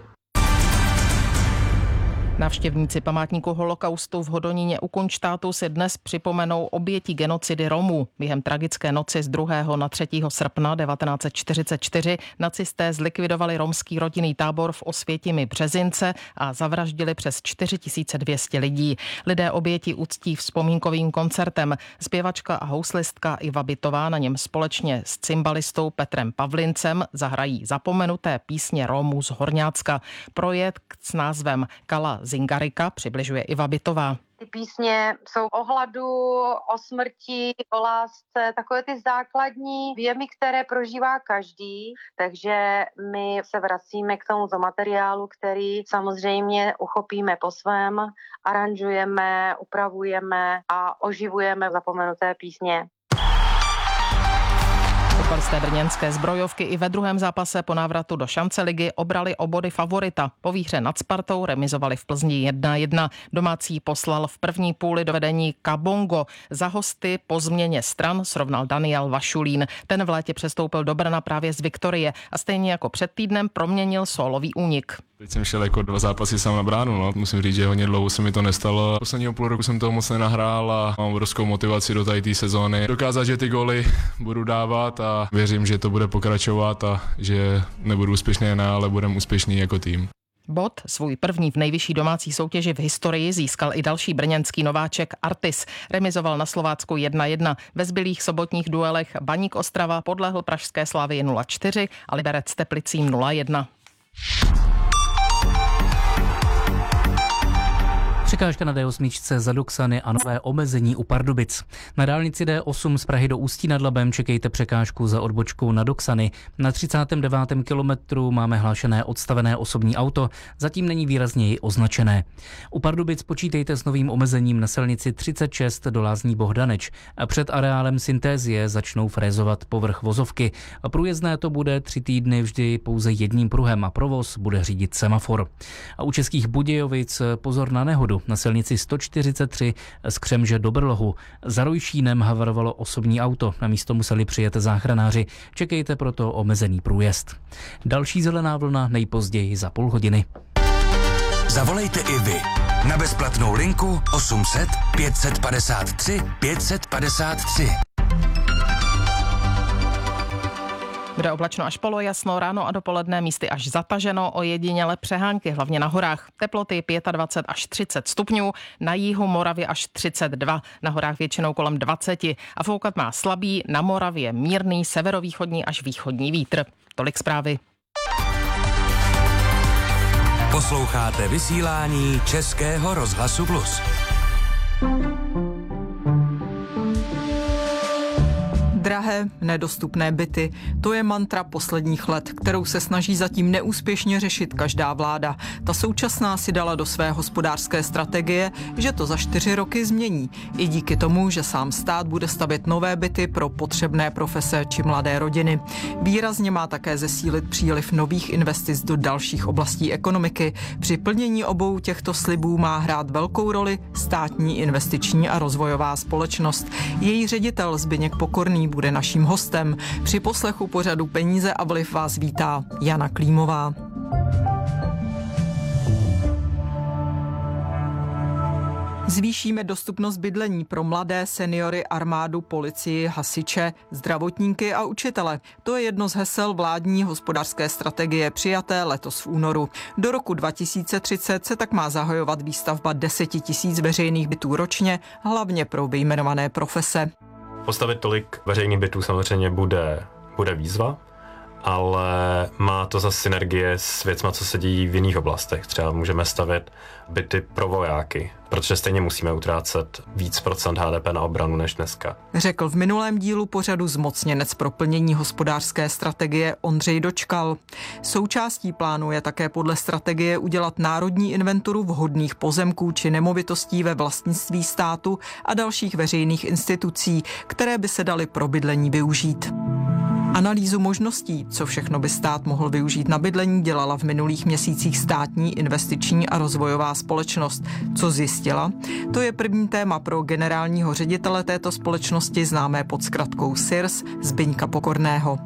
Návštěvníci památníku holokaustu v Hodoníně u Kunštátu si dnes připomenou oběti genocidy Romů. Během tragické noci z druhého na třetího srpna devatenáct set čtyřicet čtyři nacisté zlikvidovali romský rodinný tábor v Osvětimi Březince a zavraždili přes čtyři tisíce dvě stě lidí. Lidé oběti uctí vzpomínkovým koncertem. Zpěvačka a houslistka Iva Bitová na něm společně s cymbalistou Petrem Pavlincem zahrají zapomenuté písně Romů z Horňácka. Projekt s názvem Kala Zingarika přibližuje Iva Bitová. Ty písně jsou o hladu, o smrti, o lásce, takové ty základní věmy, které prožívá každý. Takže my se vracíme k tomuto materiálu, který samozřejmě uchopíme po svém, aranžujeme, upravujeme a oživujeme zapomenuté písně. Fotbalisté brněnské Zbrojovky i ve druhém zápase po návratu do šance ligy obrali o body favorita. Po výhře nad Spartou remizovali v Plzni jedna jedna. Domácí poslal v první půli do vedení Kabongo. Za hosty po změně stran srovnal Daniel Vašulín. Ten v létě přestoupil do Brna právě z Viktorie a stejně jako před týdnem proměnil sólový únik. Teď jsem šel jako dva zápasy sám na bránu, no. Musím říct, že hodně dlouho se mi to nestalo. Posledního půl roku jsem toho moc nenahrál a mám obrovskou motivaci do té sezóny. Dokázat, že ty góly budu dávat a věřím, že to bude pokračovat a že nebudu úspěšný jen já, ale budeme úspěšný jako tým. Bod, svůj první v nejvyšší domácí soutěži v historii, získal i další brněnský nováček Artis. Remizoval na Slovácku jedna jedna. Ve zbylých sobotních duelech Baník Ostrava podlehl pražské Slavii nula čtyři a Liberec Teplicím nula jedna. Překážka na D osm za Doxany a nové omezení u Pardubic. Na dálnici D osm z Prahy do Ústí nad Labem čekejte překážku za odbočkou na Doxany. Na třicátém devátém kilometru máme hlášené odstavené osobní auto, zatím není výrazněji označené. U Pardubic počítejte s novým omezením na silnici třicet šest do Lázní Bohdaneč. A před areálem Syntézie začnou frézovat povrch vozovky. A průjezdné to bude tři týdny vždy pouze jedním pruhem a provoz bude řídit semafor. A u Českých Budějovic pozor na nehodu. Na silnici sto čtyřicet tři z Křemže do Brlohu. Za Rojšínem havarovalo osobní auto. Na místo museli přijet záchranáři. Čekejte proto omezený průjezd. Další zelená vlna nejpozději za půl hodiny. Zavolejte i vy na bezplatnou linku osm set pět set padesát tři pět set padesát tři. Bude oblačno až polojasno, ráno a dopoledne místy až zataženo, ojediněle přehánky, hlavně na horách. Teploty dvacet pět až třicet stupňů, na jihu Moravy až třicet dva, na horách většinou kolem dvacet a foukat má slabý, na Moravě mírný severovýchodní až východní vítr. Tolik zprávy. Posloucháte vysílání Českého rozhlasu Plus. Drahé, nedostupné byty, to je mantra posledních let, kterou se snaží zatím neúspěšně řešit každá vláda. Ta současná si dala do své hospodářské strategie, že to za čtyři roky změní. I díky tomu, že sám stát bude stavět nové byty pro potřebné profese či mladé rodiny. Výrazně má také zesílit příliv nových investic do dalších oblastí ekonomiky. Při plnění obou těchto slibů má hrát velkou roli státní investiční a rozvojová společnost. Její ředitel Zbyněk Pokorný bude naším hostem. Při poslechu pořadu Peníze a vliv vás vítá Jana Klímová. Zvýšíme dostupnost bydlení pro mladé, seniory, armádu, policii, hasiče, zdravotníky a učitele. To je jedno z hesel vládní hospodářské strategie přijaté letos v únoru. Do roku dva tisíce třicet se tak má zahajovat výstavba deseti tisíc veřejných bytů ročně, hlavně pro vyjmenované profese. Postavit tolik veřejných bytů samozřejmě bude, bude výzva, ale má to zase synergie s věcma, co se dějí v jiných oblastech. Třeba můžeme stavět byty pro vojáky, protože stejně musíme utrácet víc procent H D P na obranu než dneska. Řekl v minulém dílu pořadu zmocněnec pro plnění hospodářské strategie Ondřej Dočkal. Součástí plánu je také podle strategie udělat národní inventuru vhodných pozemků či nemovitostí ve vlastnictví státu a dalších veřejných institucí, které by se daly pro bydlení využít. Analýzu možností, co všechno by stát mohl využít na bydlení, dělala v minulých měsících státní investiční a rozvojová společnost. Co zjistila? To je první téma pro generálního ředitele této společnosti, známé pod zkratkou S I R S, Zbyňka Pokorného.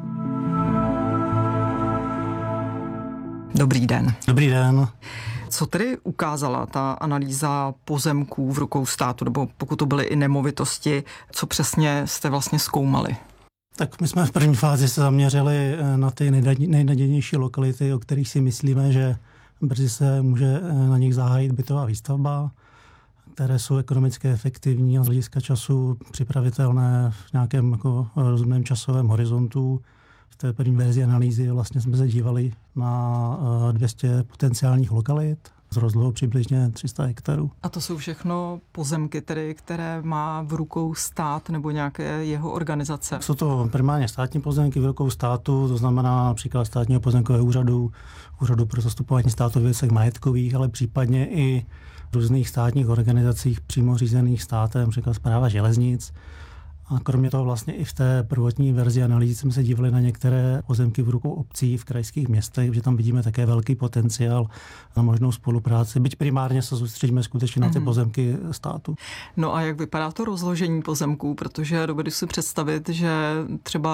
Dobrý den. Dobrý den. Co tedy ukázala ta analýza pozemků v rukou státu, nebo pokud to byly i nemovitosti, co přesně jste vlastně zkoumali? Tak my jsme v první fázi se zaměřili na ty nejnadějnější lokality, o kterých si myslíme, že brzy se může na nich zahájit bytová výstavba, které jsou ekonomicky efektivní a z hlediska času připravitelné v nějakém jako rozumném časovém horizontu. V té první verzi analýzy vlastně jsme se dívali na dvě stě potenciálních lokalit s rozlohou přibližně tři sta hektarů. A to jsou všechno pozemky, tedy, které má v rukou stát nebo nějaké jeho organizace? Jsou to primárně státní pozemky v rukou státu, to znamená například státního pozemkového úřadu, úřadu pro zastupování státu v věcech majetkových, ale případně i různých státních organizacích přímo řízených státem, například Správa železnic. A kromě toho vlastně i v té prvotní verzi analýzy jsme se dívali na některé pozemky v rukou obcí v krajských městech, že tam vidíme také velký potenciál na možnou spolupráci, byť primárně se soustředíme skutečně na ty pozemky státu. No a jak vypadá to rozložení pozemků, protože dovedu si představit, že třeba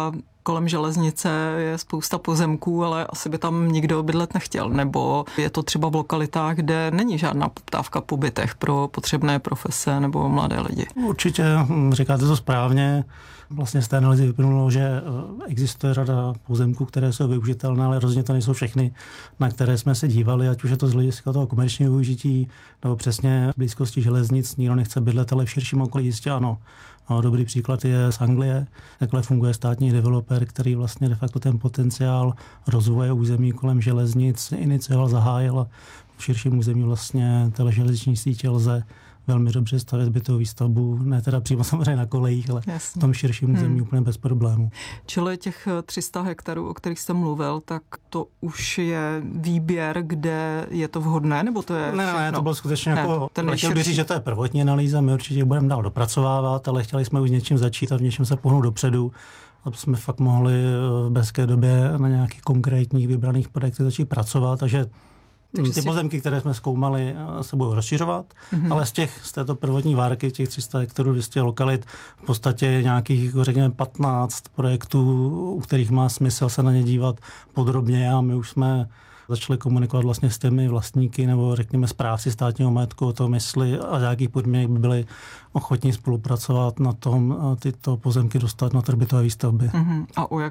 kolem železnice je spousta pozemků, ale asi by tam nikdo bydlet nechtěl, nebo je to třeba v lokalitách, kde není žádná poptávka po bytech pro potřebné profese nebo mladé lidi. Určitě, říkáte to správně. Vlastně z té analýzy vyplynulo, že existuje řada pozemků, které jsou využitelné, ale rozhodně to nejsou všechny, na které jsme se dívali, ať už je to z hlediska toho komerčního využití, nebo přesně v blízkosti železnic, nikdo nechce bydlet, ale v širším okolí jistě ano. No, dobrý příklad je z Anglie. Takhle funguje státní developer, který vlastně de facto ten potenciál rozvoje území kolem železnic inicioval, zahájil. V širším území vlastně téhle železniční sítě lze velmi dobře stavět bytovou výstavbu, ne teda přímo samozřejmě na kolejích, ale Jasně. v tom širším území hmm. úplně bez problémů. Čili těch tři sta hektarů, o kterých jste mluvil, tak to už je výběr, kde je to vhodné, nebo to je Ne, všechno? ne, to bylo skutečně ne, jako, ten chtěl bych říct, že to je prvotní analýza, my určitě budeme dál dopracovávat, ale chtěli jsme už něčím začít a v něčem se pohnout dopředu, aby jsme fakt mohli v brzké době na nějakých konkrétních vybraných projektech začít pracovat, takže ty si... pozemky, které jsme zkoumali, se budou rozšiřovat, mm-hmm. ale z těch, z této prvotní várky, těch tři sta hektarů, dvě stě lokalit, v podstatě nějakých, řekněme, patnáct projektů, u kterých má smysl se na ně dívat podrobně a my už jsme začali komunikovat vlastně s těmi vlastníky nebo řekněme správci státního majetku o tom, jestli a jakých podmínek by byli ochotní spolupracovat na tom tyto pozemky dostat na trh bytové výstavby. Mm-hmm. A o jak